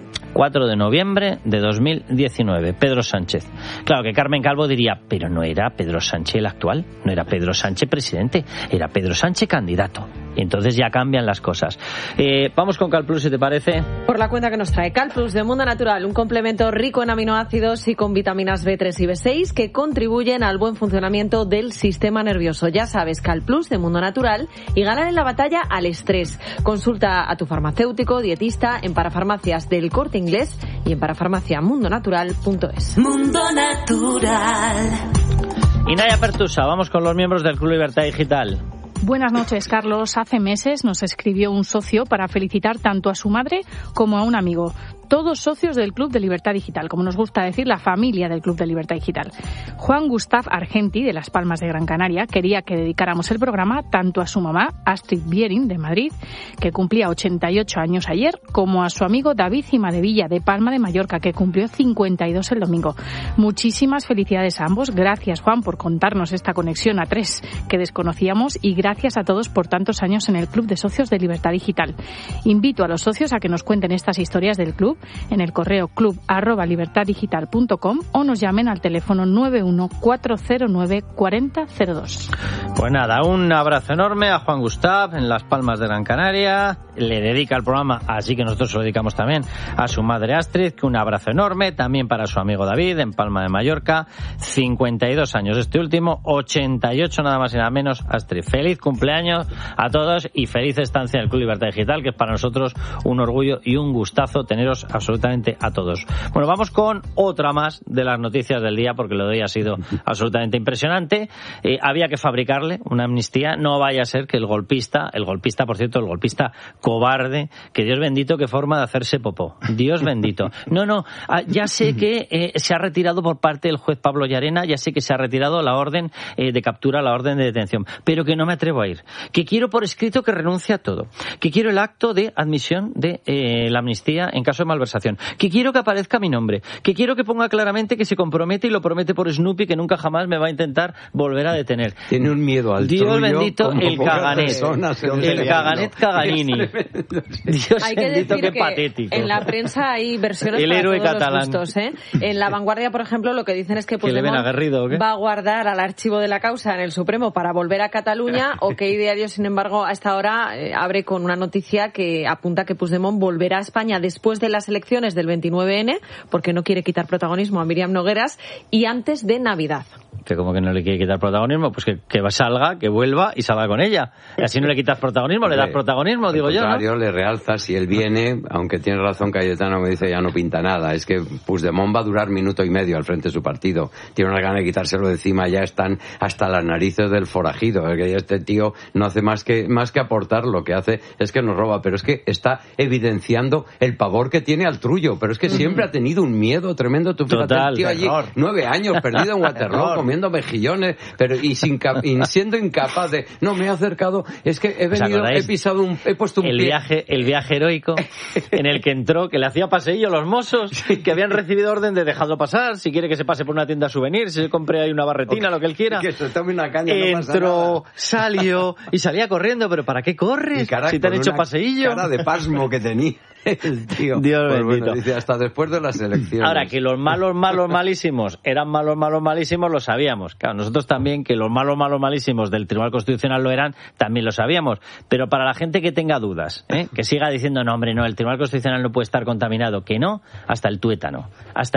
4 de noviembre de 2019, Pedro Sánchez. Claro que Carmen Calvo diría, pero no era Pedro Sánchez el actual, no era Pedro Sánchez presidente, era Pedro Sánchez candidato. Y entonces ya cambian las cosas. Vamos con Calplus, si te parece. Por la cuenta que nos trae Calplus de Mundo Natural, un complemento rico en aminoácidos y con vitaminas B3 y B6 que contribuyen al buen funcionamiento del sistema nervioso. Ya sabes, Calplus de Mundo Natural, y ganar en la batalla al estrés. Consulta a tu farmacéutico, dietista, en parafarmacias del Corte Inglés y en parafarmaciamundonatural.es. Mundo Natural. Y Naya Pertusa, vamos con los miembros del Club Libertad Digital. Buenas noches, Carlos. Hace meses nos escribió un socio para felicitar tanto a su madre como a un amigo. Todos socios del Club de Libertad Digital, como nos gusta decir, la familia del Club de Libertad Digital. Juan Gustav Argenti, de Las Palmas de Gran Canaria, quería que dedicáramos el programa tanto a su mamá, Astrid Biering, de Madrid, que cumplía 88 años ayer, como a su amigo David Cimadevilla, de Palma de Mallorca, que cumplió 52 el domingo. Muchísimas felicidades a ambos. Gracias, Juan, por contarnos esta conexión a 3 que desconocíamos, y gracias a todos por tantos años en el Club de Socios de Libertad Digital. Invito a los socios a que nos cuenten estas historias del club en el correo club@libertaddigital.com o nos llamen al teléfono 91-409-4002. Pues nada, un abrazo enorme a Juan Gustav en Las Palmas de Gran Canaria. Le dedica el programa, así que nosotros se lo dedicamos también a su madre Astrid, que un abrazo enorme, también para su amigo David en Palma de Mallorca, 52 años este último, 88 nada más y nada menos. Astrid, feliz cumpleaños a todos y feliz estancia en el Club Libertad Digital, que es para nosotros un orgullo y un gustazo teneros absolutamente a todos. Bueno, vamos con otra más de las noticias del día, porque lo de hoy ha sido absolutamente impresionante. Había que fabricarle una amnistía, no vaya a ser que el golpista, por cierto, el golpista cobarde, que Dios bendito, qué forma de hacerse popó. Dios bendito. No, ya sé que se ha retirado por parte del juez Pablo Llarena, ya sé que se ha retirado la orden de captura, la orden de detención, pero que no me atrevo a ir. Que quiero por escrito que renuncie a todo. Que quiero el acto de admisión de la amnistía en caso de malversación. Que quiero que aparezca mi nombre. Que quiero que ponga claramente que se compromete, y lo promete por Snoopy, que nunca jamás me va a intentar volver a detener. Tiene un miedo al Dios trullo, bendito, el Caganet. El Caganet Caganini. Dios hay que bendito, decir qué patético. En la prensa hay versiones el para héroe todos catalán. los gustos, ¿eh? En La Vanguardia, por ejemplo, lo que dicen es que Puigdemont va a guardar al archivo de la causa en el Supremo para volver a Cataluña. OK Diario, sin embargo, a esta hora abre con una noticia que apunta que Puigdemont volverá a España después de las elecciones del 29N, porque no quiere quitar protagonismo a Míriam Nogueras, y antes de Navidad. Que como que no le quiere quitar protagonismo, pues que salga, que vuelva y salga con ella. Y así no le quitas protagonismo, le das protagonismo, digo yo, ¿no? Le realza, si él viene, aunque tiene razón Cayetano, me dice ya no pinta nada. Es que Puigdemont va a durar minuto y medio al frente de su partido. Tiene una gana de quitárselo de encima, ya están hasta las narices del forajido. Que este tío no hace más que aportar, lo que hace es que nos roba, pero es que está evidenciando el pavor que tiene al Trullo, pero es que siempre ha tenido un miedo tremendo. Tú fíjate, el tío allí, 9 años perdido en Waterloo, comiendo mejillones, pero y siendo incapaz de, no, me he acercado, es que he venido, he puesto un pie. El viaje heroico en el que entró, que le hacía paseillo a los mozos, que habían recibido orden de dejarlo pasar, si quiere que se pase por una tienda souvenir, si se compre ahí una barretina, lo que él quiera. Que se tome una caña, no pasa entró, nada. salió y salía corriendo, pero ¿para qué corres? Si te han hecho paseillo. Cara de pasmo que tenía el tío. Dios bendito. Bueno, dice, hasta después de las elecciones. Ahora, que los malos malísimos eran malos malísimos, lo sabíamos. Claro, nosotros también, que los malos malísimos del Tribunal Constitucional lo eran, también lo sabíamos. Pero para la gente que tenga dudas, que siga diciendo, no, hombre, no, el Tribunal Constitucional no puede estar contaminado, que no, hasta el tuétano.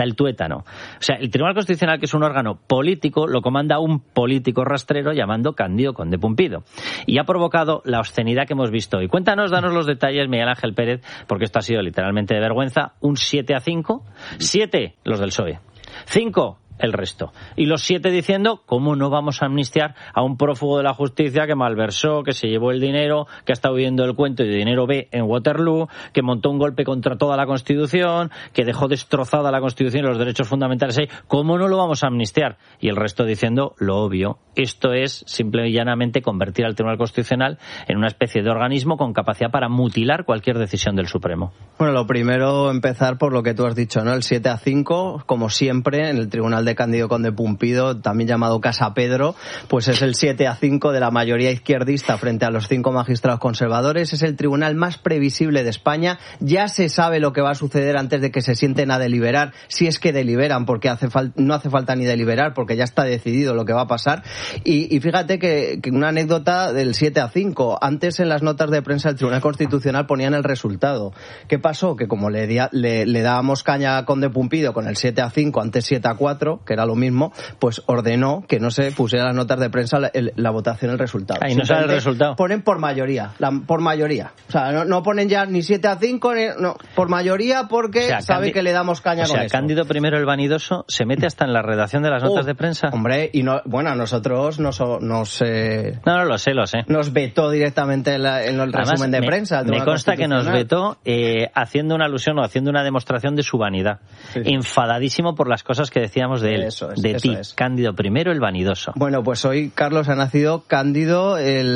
O sea, el Tribunal Constitucional, que es un órgano político, lo comanda un político rastrero llamado Cándido Conde Pumpido. Y ha provocado la obscenidad que hemos visto hoy. Cuéntanos, danos los detalles, Miguel Ángel Pérez, porque esto ha sido literalmente de vergüenza. Un 7-5, 7 los del PSOE, 5 el resto. Y los 7 diciendo, ¿cómo no vamos a amnistiar a un prófugo de la justicia que malversó, que se llevó el dinero, que ha estado viviendo el cuento y de dinero B en Waterloo, que montó un golpe contra toda la Constitución, que dejó destrozada la Constitución y los derechos fundamentales ahí? ¿Cómo no lo vamos a amnistiar? Y el resto diciendo lo obvio. Esto es simple y llanamente convertir al Tribunal Constitucional en una especie de organismo con capacidad para mutilar cualquier decisión del Supremo. Bueno, lo primero, empezar por lo que tú has dicho, ¿no? El 7-5, como siempre, en el Tribunal de Cándido Conde Pumpido, también llamado Casa Pedro, pues es el 7-5 de la mayoría izquierdista frente a los 5 magistrados conservadores. Es el tribunal más previsible de España. Ya se sabe lo que va a suceder antes de que se sienten a deliberar, si es que deliberan, porque no hace falta ni deliberar, porque ya está decidido lo que va a pasar. Y fíjate que una anécdota del 7-5. Antes, en las notas de prensa del Tribunal Constitucional ponían el resultado. ¿Qué pasó? Que como le dábamos caña a Conde Pumpido con el 7-5, antes 7-4, que era lo mismo, pues ordenó que no se pusiera las notas de prensa la votación, el resultado. Ahí no sale el resultado. Ponen por mayoría, por mayoría. O sea, no ponen ya ni 7-5, no, por mayoría, porque sabe que le damos caña con eso. Cándido I el vanidoso se mete hasta en la redacción de las notas de prensa. Hombre, y no, bueno, a nosotros nos lo sé. Nos vetó directamente en el resumen de prensa. Me consta que nos vetó haciendo una alusión o haciendo una demostración de su vanidad. Sí. Enfadadísimo por las cosas que decíamos de él. Eso es. Cándido I el vanidoso. Bueno, pues hoy, Carlos, ha nacido Cándido,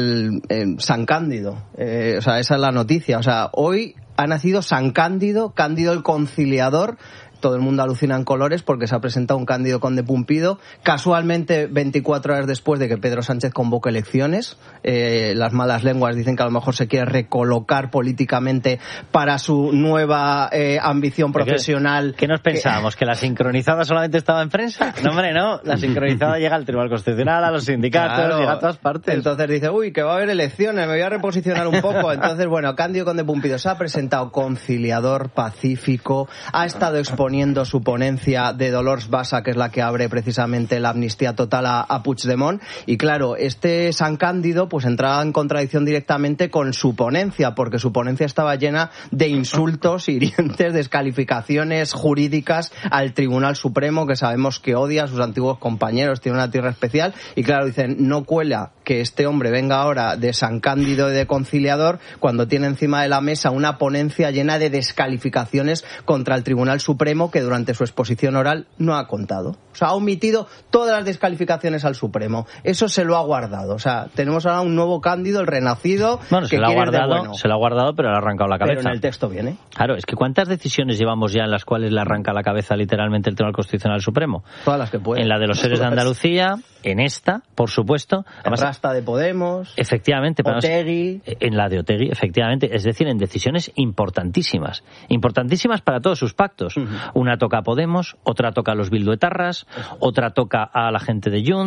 San Cándido. O sea, esa es la noticia. O sea, hoy ha nacido San Cándido, Cándido el Conciliador. Todo el mundo alucina en colores porque se ha presentado un Cándido Conde Pumpido, casualmente 24 horas después de que Pedro Sánchez convoque elecciones. Las malas lenguas dicen que a lo mejor se quiere recolocar políticamente para su nueva ambición profesional. ¿Qué nos pensábamos? ¿Que la sincronizada solamente estaba en prensa? No, hombre, no. La sincronizada llega al Tribunal Constitucional, a los sindicatos, llega a todas partes. Entonces dice, que va a haber elecciones, me voy a reposicionar un poco. Entonces, bueno, Cándido Conde Pumpido se ha presentado conciliador, pacífico, ha estado exponiendo su ponencia de Dolors Bassa, que es la que abre precisamente la amnistía total a Puigdemont. Y claro, este San Cándido pues entraba en contradicción directamente con su ponencia, porque su ponencia estaba llena de insultos, hirientes, descalificaciones jurídicas al Tribunal Supremo, que sabemos que odia a sus antiguos compañeros, tiene una tierra especial. Y claro, dicen, no cuela que este hombre venga ahora de San Cándido y de conciliador cuando tiene encima de la mesa una ponencia llena de descalificaciones contra el Tribunal Supremo, que durante su exposición oral no ha contado. O sea, ha omitido todas las descalificaciones al Supremo. Eso se lo ha guardado. O sea, tenemos ahora un nuevo Cándido, el renacido, bueno, que se lo ha guardado, pero le ha arrancado la cabeza. Pero en el texto viene. Claro, es que ¿cuántas decisiones llevamos ya en las cuales le arranca la cabeza literalmente el Tribunal Constitucional Supremo? Todas las que puede. En la de los seres de Andalucía, en esta, por supuesto. En Rasta de Podemos. Efectivamente. Otegui. En la de Otegui, efectivamente. Es decir, en decisiones importantísimas. Importantísimas para todos sus pactos. Una toca a Podemos, otra toca a los bilduetarras, otra toca a la gente de Junts.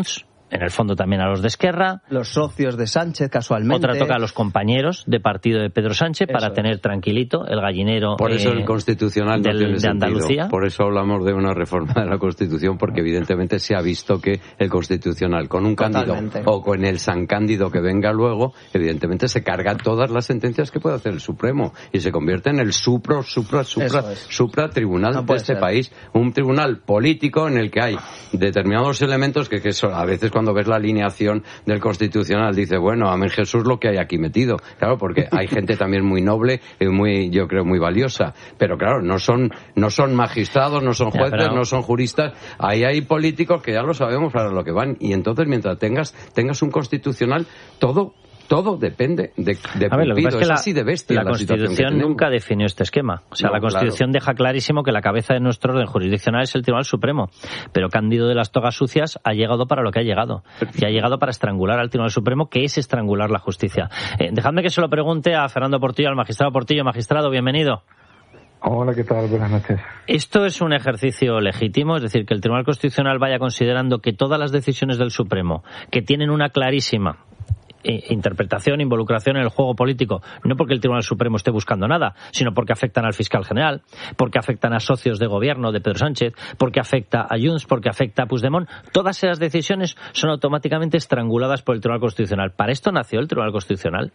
en el fondo también a los de Esquerra. Los socios de Sánchez, casualmente. Otra toca a los compañeros de partido de Pedro Sánchez para tener tranquilito el gallinero. Por eso el Constitucional no tiene de Andalucía. Sentido. Por eso hablamos de una reforma de la Constitución, porque evidentemente se ha visto que el Constitucional con un candidato o con el San Cándido que venga luego, evidentemente se carga todas las sentencias que puede hacer el Supremo y se convierte en el supra tribunal de este país. Un tribunal político en el que hay determinados elementos que a veces cuando ves la alineación del Constitucional dice, bueno, amén Jesús lo que hay aquí metido. Claro, porque hay gente también muy noble y muy, yo creo, muy valiosa. Pero claro, no son magistrados, no son jueces, no son juristas. Ahí hay políticos que ya lo sabemos para lo que van. Y entonces, mientras tengas un Constitucional, todo depende de Pumpido. Es así de bestia la Constitución nunca definió este esquema. O sea, la Constitución deja clarísimo que la cabeza de nuestro orden jurisdiccional es el Tribunal Supremo. Pero Cándido de las Togas Sucias ha llegado para lo que ha llegado. Y ha llegado para estrangular al Tribunal Supremo, que es estrangular la justicia. Dejadme que se lo pregunte a Fernando Portillo, al magistrado Portillo. Magistrado, bienvenido. Hola, ¿qué tal? Buenas noches. ¿Esto es un ejercicio legítimo? Es decir, que el Tribunal Constitucional vaya considerando que todas las decisiones del Supremo, que tienen una clarísima interpretación, involucración en el juego político, no porque el Tribunal Supremo esté buscando nada, sino porque afectan al fiscal general, porque afectan a socios de gobierno de Pedro Sánchez, porque afecta a Junts, porque afecta a Puigdemont, todas esas decisiones son automáticamente estranguladas por el Tribunal Constitucional. ¿Para esto nació el Tribunal Constitucional?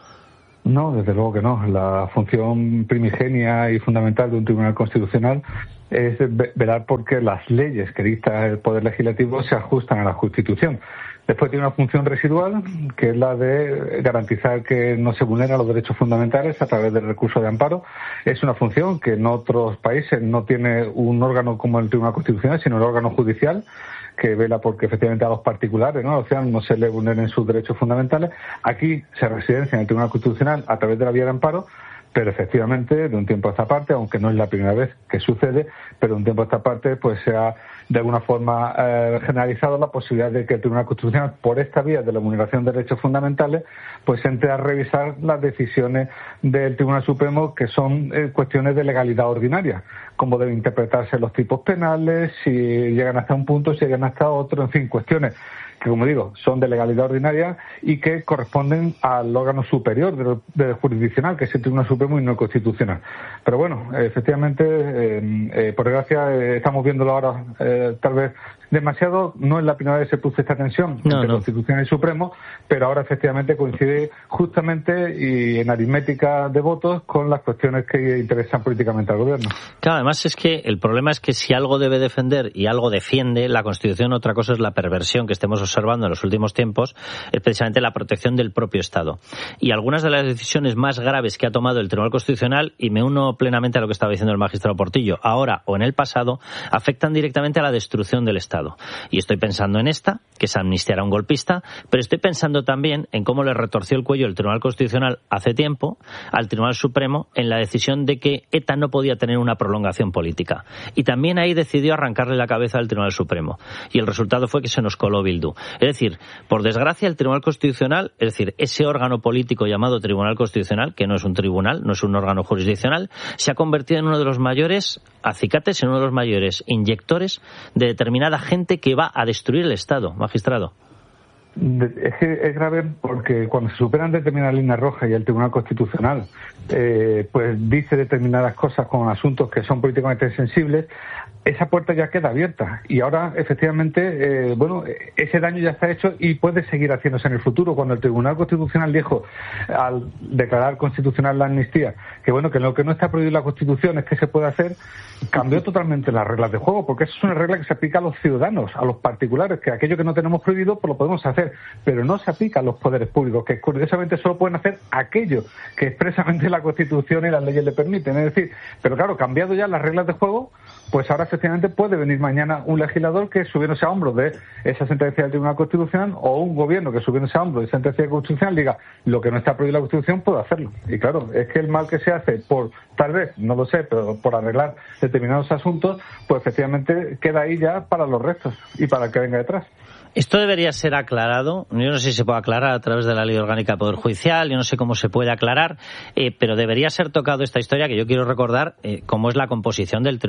No, desde luego que no. La función primigenia y fundamental de un Tribunal Constitucional es velar porque las leyes que dicta el Poder Legislativo se ajustan a la Constitución. Después tiene una función residual, que es la de garantizar que no se vulneran los derechos fundamentales a través del recurso de amparo. Es una función que en otros países no tiene un órgano como el Tribunal Constitucional, sino un órgano judicial que vela porque efectivamente a los particulares, ¿no? O sea, no se le vulneren sus derechos fundamentales. Aquí se residencia en el Tribunal Constitucional a través de la vía de amparo, pero efectivamente, de un tiempo a esta parte, aunque no es la primera vez que sucede, pero de un tiempo a esta parte, pues se ha de alguna forma generalizado la posibilidad de que el Tribunal Constitucional, por esta vía de la vulneración de derechos fundamentales, pues entre a revisar las decisiones del Tribunal Supremo, que son cuestiones de legalidad ordinaria, cómo deben interpretarse los tipos penales, si llegan hasta un punto, si llegan hasta otro, en fin, cuestiones que, como digo, son de legalidad ordinaria y que corresponden al órgano superior del jurisdiccional, que es el Tribunal Supremo y no el Constitucional. Pero bueno, efectivamente, por desgracia, estamos viéndolo ahora tal vez demasiado. No es la primera vez que se produce esta tensión entre Constitucional y Supremo, pero ahora efectivamente coincide justamente y en aritmética de votos con las cuestiones que interesan políticamente al gobierno. Claro, además es que el problema es que si algo debe defender y algo defiende la Constitución, otra cosa es la perversión que estemos observando en los últimos tiempos, es precisamente la protección del propio Estado. Y algunas de las decisiones más graves que ha tomado el Tribunal Constitucional, y me uno plenamente a lo que estaba diciendo el magistrado Portillo, ahora o en el pasado, afectan directamente a la destrucción del Estado. Y estoy pensando en esta, que es amnistiar a un golpista, pero estoy pensando también en cómo le retorció el cuello el Tribunal Constitucional hace tiempo al Tribunal Supremo en la decisión de que ETA no podía tener una prolongación política. Y también ahí decidió arrancarle la cabeza al Tribunal Supremo. Y el resultado fue que se nos coló Bildu. Es decir, por desgracia el Tribunal Constitucional, es decir, ese órgano político llamado Tribunal Constitucional, que no es un tribunal, no es un órgano jurisdiccional, se ha convertido en uno de los mayores acicates, en uno de los mayores inyectores de determinada gente que va a destruir el Estado, magistrado. Es que es grave porque cuando se superan determinadas líneas rojas y el Tribunal Constitucional pues dice determinadas cosas con asuntos que son políticamente sensibles, esa puerta ya queda abierta y ahora efectivamente ese daño ya está hecho y puede seguir haciéndose en el futuro. Cuando el Tribunal Constitucional dijo, al declarar constitucional la amnistía, que lo que no está prohibido en la Constitución es que se puede hacer, cambió totalmente las reglas de juego, porque eso es una regla que se aplica a los ciudadanos, a los particulares, que aquello que no tenemos prohibido pues lo podemos hacer, pero no se aplica a los poderes públicos, que curiosamente solo pueden hacer aquello que expresamente la Constitución y las leyes le permiten. Es decir, pero claro, cambiado ya las reglas de juego, pues ahora efectivamente puede venir mañana un legislador que subiéndose a hombros de esa sentencia del Tribunal Constitucional, o un gobierno que subiéndose a hombros de esa sentencia constitucional diga lo que no está prohibido en la Constitución puede hacerlo. Y claro, es que el mal que se hace por, tal vez, no lo sé, pero por arreglar determinados asuntos, pues efectivamente queda ahí ya para los restos y para el que venga detrás. Esto debería ser aclarado. Yo no sé si se puede aclarar a través de la Ley Orgánica del Poder Judicial, yo no sé cómo se puede aclarar, pero debería ser tocado esta historia, que yo quiero recordar cómo es la composición del Tribunal Constitucional.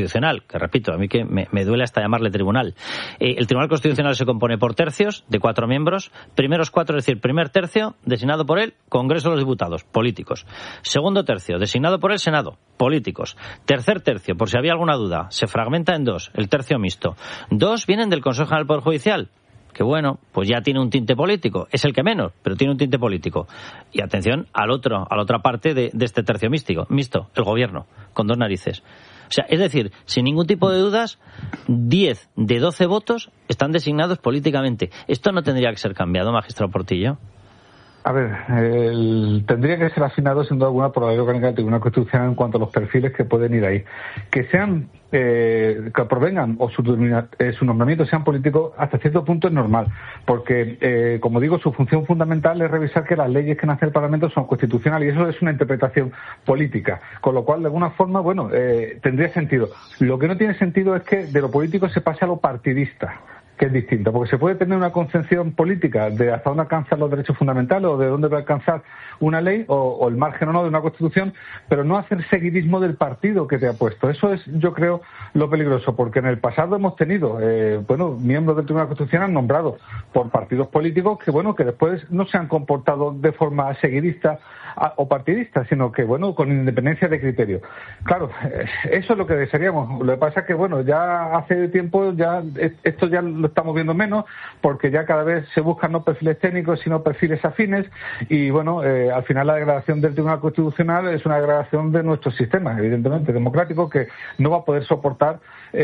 Constitucional, que repito, a mí que me duele hasta llamarle tribunal. El Tribunal Constitucional se compone por tercios de 4 miembros. Primeros 4, es decir, primer tercio, designado por el Congreso de los Diputados, políticos. Segundo tercio, designado por el Senado, políticos. Tercer tercio, por si había alguna duda, se fragmenta en 2, el tercio mixto. 2 vienen del Consejo General del Poder Judicial, que bueno, pues ya tiene un tinte político, es el que menos, pero tiene un tinte político. Y atención a la otra parte de este tercio mixto, el gobierno, con 2 narices. O sea, es decir, sin ningún tipo de dudas, 10 de 12 votos están designados políticamente. ¿Esto no tendría que ser cambiado, magistrado Portillo? A ver, tendría que ser afinado sin duda alguna por la ley orgánica del Tribunal Constitucional en cuanto a los perfiles que pueden ir ahí. Que sean, que provengan o su nombramiento sean políticos, hasta cierto punto es normal, porque, como digo, su función fundamental es revisar que las leyes que nace el Parlamento son constitucionales, y eso es una interpretación política, con lo cual, de alguna forma, bueno, tendría sentido. Lo que no tiene sentido es que de lo político se pase a lo partidista, que es distinto, porque se puede tener una concepción política de hasta dónde alcanzan los derechos fundamentales o de dónde va a alcanzar una ley o el margen o no de una constitución, pero no hacer seguidismo del partido que te ha puesto. Eso es, yo creo, lo peligroso, porque en el pasado hemos tenido, miembros del Tribunal Constitucional nombrados por partidos políticos que después no se han comportado de forma seguidista o partidista, sino que, con independencia de criterio. Claro, eso es lo que desearíamos. Lo que pasa es que, ya hace tiempo esto ya lo estamos viendo menos, porque ya cada vez se buscan no perfiles técnicos, sino perfiles afines, y al final la degradación del Tribunal Constitucional es una degradación de nuestro sistema, evidentemente democrático, que no va a poder soportar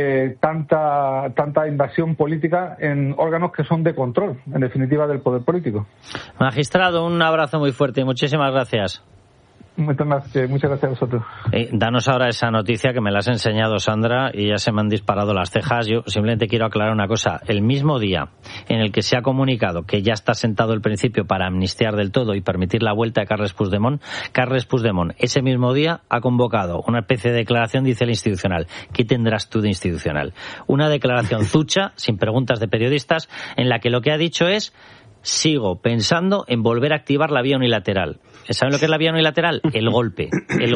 tanta invasión política en órganos que son de control, en definitiva, del poder político. Magistrado, un abrazo muy fuerte y muchísimas gracias. Muchas gracias a vosotros. Danos ahora esa noticia que me la has enseñado, Sandra, y ya se me han disparado las cejas. Yo simplemente quiero aclarar una cosa. El mismo día en el que se ha comunicado que ya está sentado el principio para amnistiar del todo y permitir la vuelta de Carles Puigdemont, ese mismo día ha convocado una especie de declaración, dice el Institucional. ¿Qué tendrás tú de institucional? Una declaración zucha, sin preguntas de periodistas, en la que lo que ha dicho es: sigo pensando en volver a activar la vía unilateral. ¿Saben lo que es la vía unilateral? El golpe.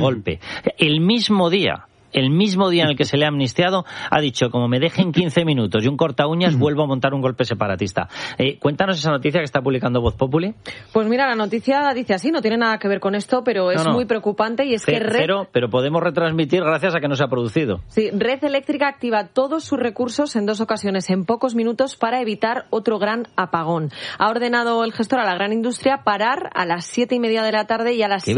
El mismo día en el que se le ha amnistiado, ha dicho: como me dejen 15 minutos y un corta uñas, vuelvo a montar un golpe separatista. Cuéntanos esa noticia que está publicando Voz Populi. Pues mira, la noticia dice así, no tiene nada que ver con esto, pero es muy preocupante, y es que pero podemos retransmitir gracias a que no se ha producido. Sí, Red Eléctrica activa todos sus recursos en 2 ocasiones en pocos minutos para evitar otro gran apagón. Ha ordenado el gestor a la gran industria parar a las 7:30 de la tarde y a las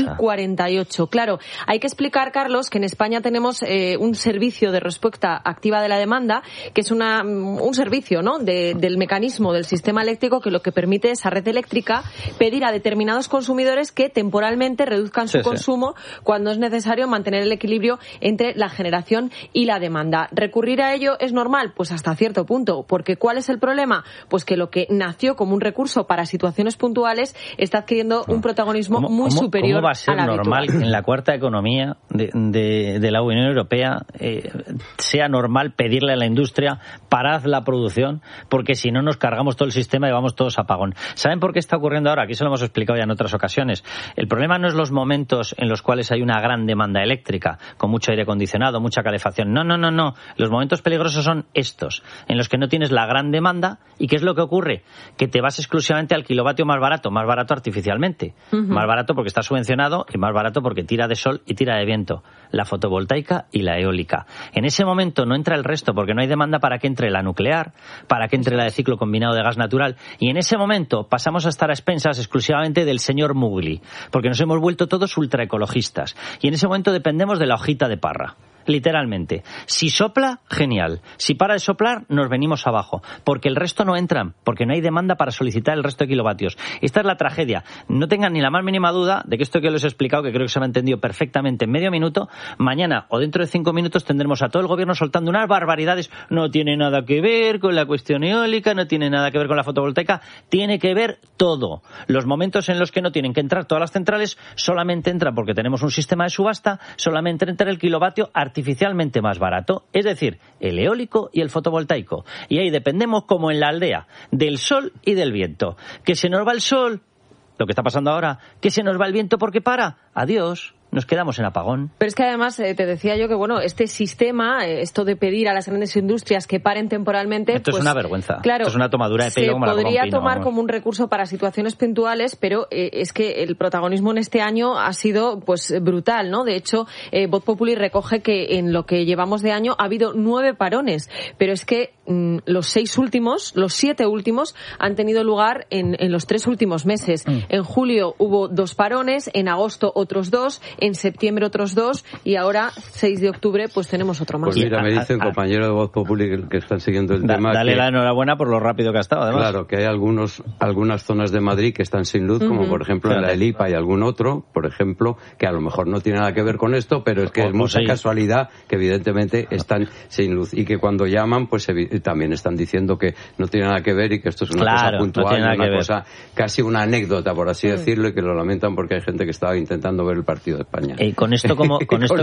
7:48. Claro, hay que explicar, Carlos, que en España tenemos un servicio de respuesta activa de la demanda, que es un servicio, ¿no?, del mecanismo del sistema eléctrico, que lo que permite es a Red Eléctrica pedir a determinados consumidores que temporalmente reduzcan su consumo cuando es necesario mantener el equilibrio entre la generación y la demanda. ¿Recurrir a ello es normal? Pues hasta cierto punto, porque ¿cuál es el problema? Pues que lo que nació como un recurso para situaciones puntuales está adquiriendo un protagonismo muy superior. ¿Cómo va a ser normal que en la cuarta economía de la Unión Europea sea normal pedirle a la industria: parad la producción, porque si no nos cargamos todo el sistema y vamos todos a apagón? ¿Saben por qué está ocurriendo ahora? Aquí se lo hemos explicado ya en otras ocasiones. El problema no es los momentos en los cuales hay una gran demanda eléctrica, con mucho aire acondicionado, mucha calefacción. No. Los momentos peligrosos son estos, en los que no tienes la gran demanda. ¿Y qué es lo que ocurre? Que te vas exclusivamente al kilovatio más barato artificialmente. Más barato porque está subvencionado y más barato porque tira de sol y tira de viento. La fotovoltaica y la eólica. En ese momento no entra el resto, porque no hay demanda para que entre la nuclear, para que entre la de ciclo combinado de gas natural, y en ese momento pasamos a estar a expensas exclusivamente del señor Mugli, porque nos hemos vuelto todos ultraecologistas, y en ese momento dependemos de la hojita de parra. Literalmente. Si sopla, genial. Si para de soplar, nos venimos abajo. Porque el resto no entran. Porque no hay demanda para solicitar el resto de kilovatios. Esta es la tragedia. No tengan ni la más mínima duda de que esto que les he explicado, que creo que se me ha entendido perfectamente en medio minuto, mañana o dentro de 5 minutos tendremos a todo el gobierno soltando unas barbaridades. No tiene nada que ver con la cuestión eólica, no tiene nada que ver con la fotovoltaica. Tiene que ver todo. Los momentos en los que no tienen que entrar todas las centrales solamente entran porque tenemos un sistema de subasta, solamente entra el kilovatio artificialmente más barato, es decir, el eólico y el fotovoltaico. Y ahí dependemos, como en la aldea, del sol y del viento. Que se nos va el sol, lo que está pasando ahora, que se nos va el viento porque para, adiós. nos quedamos en apagón. Pero es que además te decía yo que, bueno, este sistema, esto de pedir a las grandes industrias que paren temporalmente... Esto pues, es una vergüenza. Claro, esto es una tomadura de pelo como la podría Pino, tomar vamos. como un recurso para situaciones puntuales, pero es que el protagonismo en este año ha sido pues brutal, ¿no? De hecho, Voz Populi recoge que en lo que llevamos de año ha habido 9 parones, pero es que los 7 últimos han tenido lugar en los 3 últimos meses. En julio hubo 2 parones, en agosto otros 2, en septiembre otros 2 y ahora, 6 de octubre, pues tenemos otro más. Pues mira, me dice un compañero de Voz Populi que están siguiendo el tema. Dale la enhorabuena por lo rápido que ha estado, además. Claro, que hay algunas zonas de Madrid que están sin luz, como por ejemplo en la Elipa y algún otro, por ejemplo, que a lo mejor no tiene nada que ver con esto, pero es que es mucha casualidad que evidentemente están sin luz y que cuando llaman, pues también están diciendo que no tiene nada que ver y que esto es una cosa puntual, una cosa casi una anécdota, por así decirlo, y que lo lamentan porque hay gente que estaba intentando ver el partido de España. Con esto como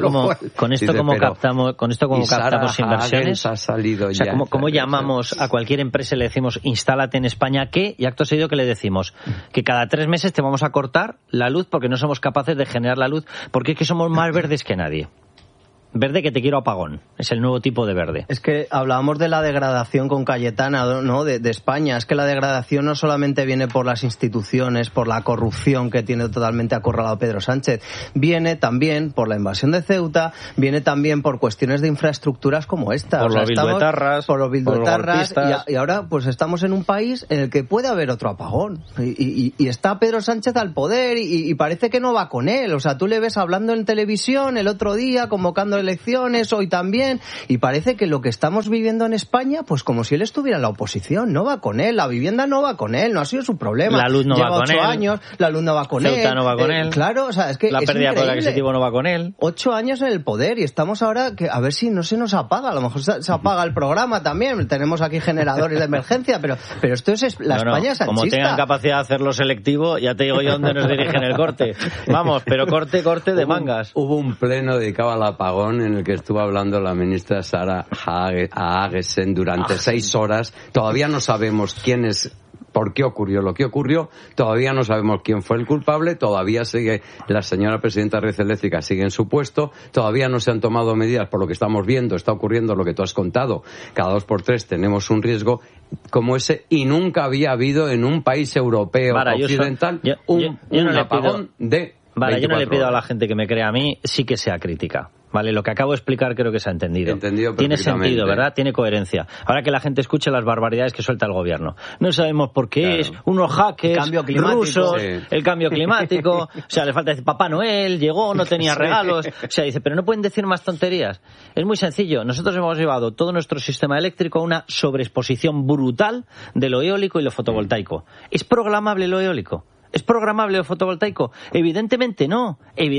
captamos inversiones. Ha salido o sea, ya. ¿cómo llamamos a cualquier empresa y le decimos instálate en España que, y acto seguido que le decimos que cada 3 meses te vamos a cortar la luz porque no somos capaces de generar la luz, porque es que somos más verdes que nadie. Verde que te quiero apagón. Es el nuevo tipo de verde. Es que hablábamos de la degradación con Cayetana, ¿no? De España. Es que la degradación no solamente viene por las instituciones, por la corrupción que tiene totalmente acorralado Pedro Sánchez. Viene también por la invasión de Ceuta, viene también por cuestiones de infraestructuras como esta. Por los bilduetarras. Por los bilduetarras. Y ahora pues estamos en un país en el que puede haber otro apagón. Y está Pedro Sánchez al poder y parece que no va con él. O sea, tú le ves hablando en televisión el otro día, convocando elecciones, hoy también, y parece que lo que estamos viviendo en España, pues como si él estuviera en la oposición, no va con él, la vivienda no va con él, no ha sido su problema. La luz no Lleva va con 8 él. años, la luz no va con Ceuta él. no va con él. Claro, o sea, es que la es pérdida de poder increíble. adquisitivo no va con él. 8 años en el poder y estamos ahora que a ver si no se nos apaga, a lo mejor se apaga el programa también, tenemos aquí generadores de emergencia, pero esto es la España sanchista. Como tengan capacidad de hacerlo selectivo, ya te digo yo dónde nos dirigen el corte. Vamos, pero corte de mangas. Hubo un pleno dedicado al apagón en el que estuvo hablando la ministra Sara Agesen durante 6 horas. Todavía no sabemos por qué ocurrió lo que ocurrió, todavía no sabemos quién fue el culpable, todavía sigue la señora presidenta de Red Eléctrica, sigue en su puesto, todavía no se han tomado medidas por lo que estamos viendo, está ocurriendo lo que tú has contado, cada 2 por 3 tenemos un riesgo como ese y nunca había habido en un país europeo occidental un apagón de 24 yo no le pido horas. a la gente que me crea a mí, sí que sea crítica. Vale, lo que acabo de explicar creo que se ha entendido. Tiene sentido, ¿verdad? Tiene coherencia. Ahora que la gente escuche las barbaridades que suelta el gobierno. No sabemos por qué es, unos hackers rusos, el cambio climático, o sea, le falta decir Papá Noel, llegó, no tenía regalos, o sea, dice, pero no pueden decir más tonterías. Es muy sencillo, nosotros hemos llevado todo nuestro sistema eléctrico a una sobreexposición brutal de lo eólico y lo fotovoltaico. ¿Es programable lo eólico? ¿Es programable el fotovoltaico? Evidentemente no.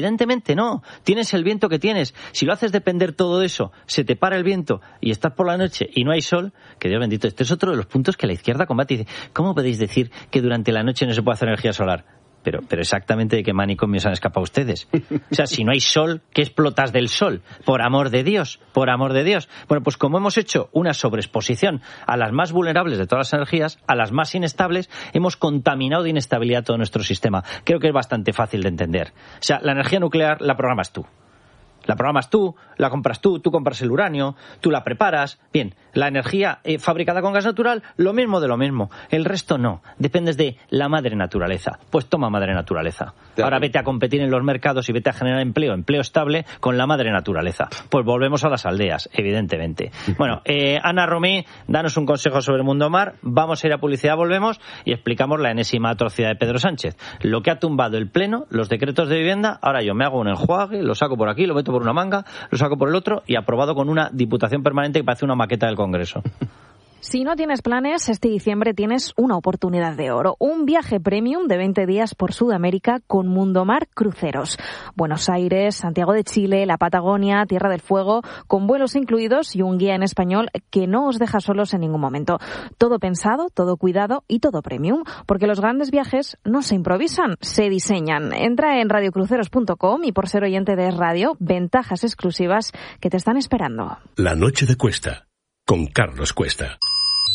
Tienes el viento que tienes. Si lo haces depender todo de eso, se te para el viento y estás por la noche y no hay sol, que Dios bendito, este es otro de los puntos que la izquierda combate. Y dice, ¿cómo podéis decir que durante la noche no se puede hacer energía solar? Pero exactamente de qué manicomio se han escapado ustedes. O sea, si no hay sol, ¿qué explotas del sol? Por amor de Dios. Bueno, pues como hemos hecho una sobreexposición a las más vulnerables de todas las energías, a las más inestables, hemos contaminado de inestabilidad todo nuestro sistema. Creo que es bastante fácil de entender. O sea, la energía nuclear la programas tú. La programas tú, la compras tú compras el uranio, tú la preparas. Bien, la energía fabricada con gas natural, lo mismo de lo mismo. El resto no, dependes de la madre naturaleza. Pues toma madre naturaleza. Ahora vete a competir en los mercados y vete a generar empleo estable con la madre naturaleza. Pues volvemos a las aldeas, evidentemente. Bueno, Ana Romí, danos un consejo sobre el mundo mar. Vamos a ir a publicidad, volvemos y explicamos la enésima atrocidad de Pedro Sánchez. Lo que ha tumbado el Pleno, los decretos de vivienda, ahora yo me hago un enjuague, lo saco por aquí, lo meto por una manga, lo saco por el otro y aprobado con una diputación permanente que parece una maqueta del Congreso. Si no tienes planes, este diciembre tienes una oportunidad de oro. Un viaje premium de 20 días por Sudamérica con Mundomar Cruceros. Buenos Aires, Santiago de Chile, la Patagonia, Tierra del Fuego, con vuelos incluidos y un guía en español que no os deja solos en ningún momento. Todo pensado, todo cuidado y todo premium, porque los grandes viajes no se improvisan, se diseñan. Entra en radiocruceros.com y por ser oyente de Radio, ventajas exclusivas que te están esperando. La noche de Cuesta, con Carlos Cuesta.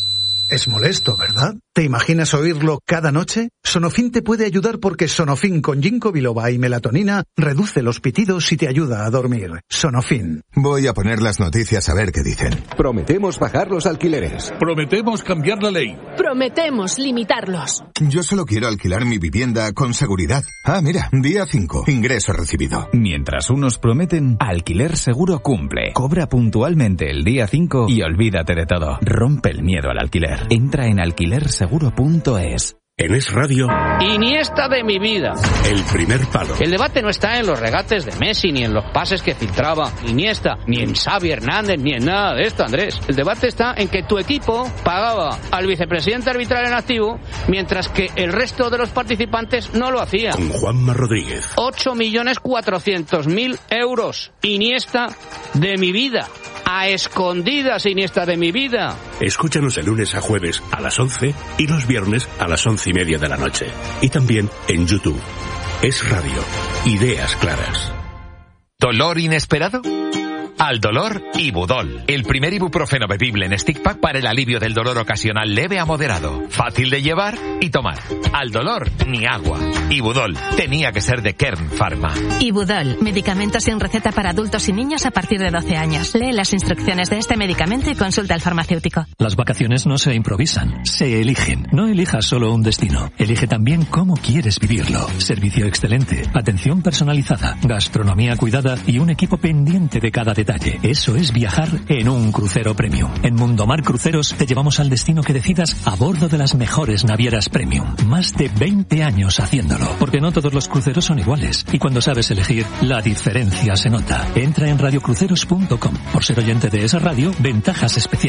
Es molesto, ¿verdad? ¿Te imaginas oírlo cada noche? Sonofin te puede ayudar porque Sonofin con ginkgo biloba y melatonina reduce los pitidos y te ayuda a dormir. Sonofin. Voy a poner las noticias a ver qué dicen. Prometemos bajar los alquileres. Prometemos cambiar la ley. Prometemos limitarlos. Yo solo quiero alquilar mi vivienda con seguridad. Ah, mira, día 5, ingreso recibido. Mientras unos prometen, Alquiler Seguro cumple. Cobra puntualmente el día 5 y olvídate de todo. Rompe el miedo al alquiler. Entra en alquilerseguro.es. En Es Radio, Iniesta de mi vida. El primer palo. El debate no está en los regates de Messi, ni en los pases que filtraba Iniesta, ni en Xavi Hernández, ni en nada de esto, Andrés. El debate está en que tu equipo pagaba al vicepresidente arbitral en activo, mientras que el resto de los participantes no lo hacía. Con Juanma Rodríguez. 8.400.000 euros. Iniesta de mi vida. A escondidas, Iniesta de mi vida. Escúchanos de lunes a jueves a las 11 y los viernes a las 11:30 de la noche. Y también en YouTube. Es Radio. Ideas claras. ¿Dolor inesperado? Al dolor, Ibudol, el primer ibuprofeno bebible en stick pack para el alivio del dolor ocasional leve a moderado, fácil de llevar y tomar. Al dolor, ni agua. Ibudol, tenía que ser de Kern Pharma. Ibudol, medicamento sin receta para adultos y niños a partir de 12 años. Lee las instrucciones de este medicamento y consulta al farmacéutico. Las vacaciones no se improvisan, se eligen. No elijas solo un destino, elige también cómo quieres vivirlo. Servicio excelente, atención personalizada, gastronomía cuidada y un equipo pendiente de cada detalle. Eso es viajar en un crucero premium. En Mundomar Cruceros te llevamos al destino que decidas a bordo de las mejores navieras premium. Más de 20 años haciéndolo, porque no todos los cruceros son iguales. Y cuando sabes elegir, la diferencia se nota. Entra en radiocruceros.com. Por ser oyente de esa radio, ventajas especiales.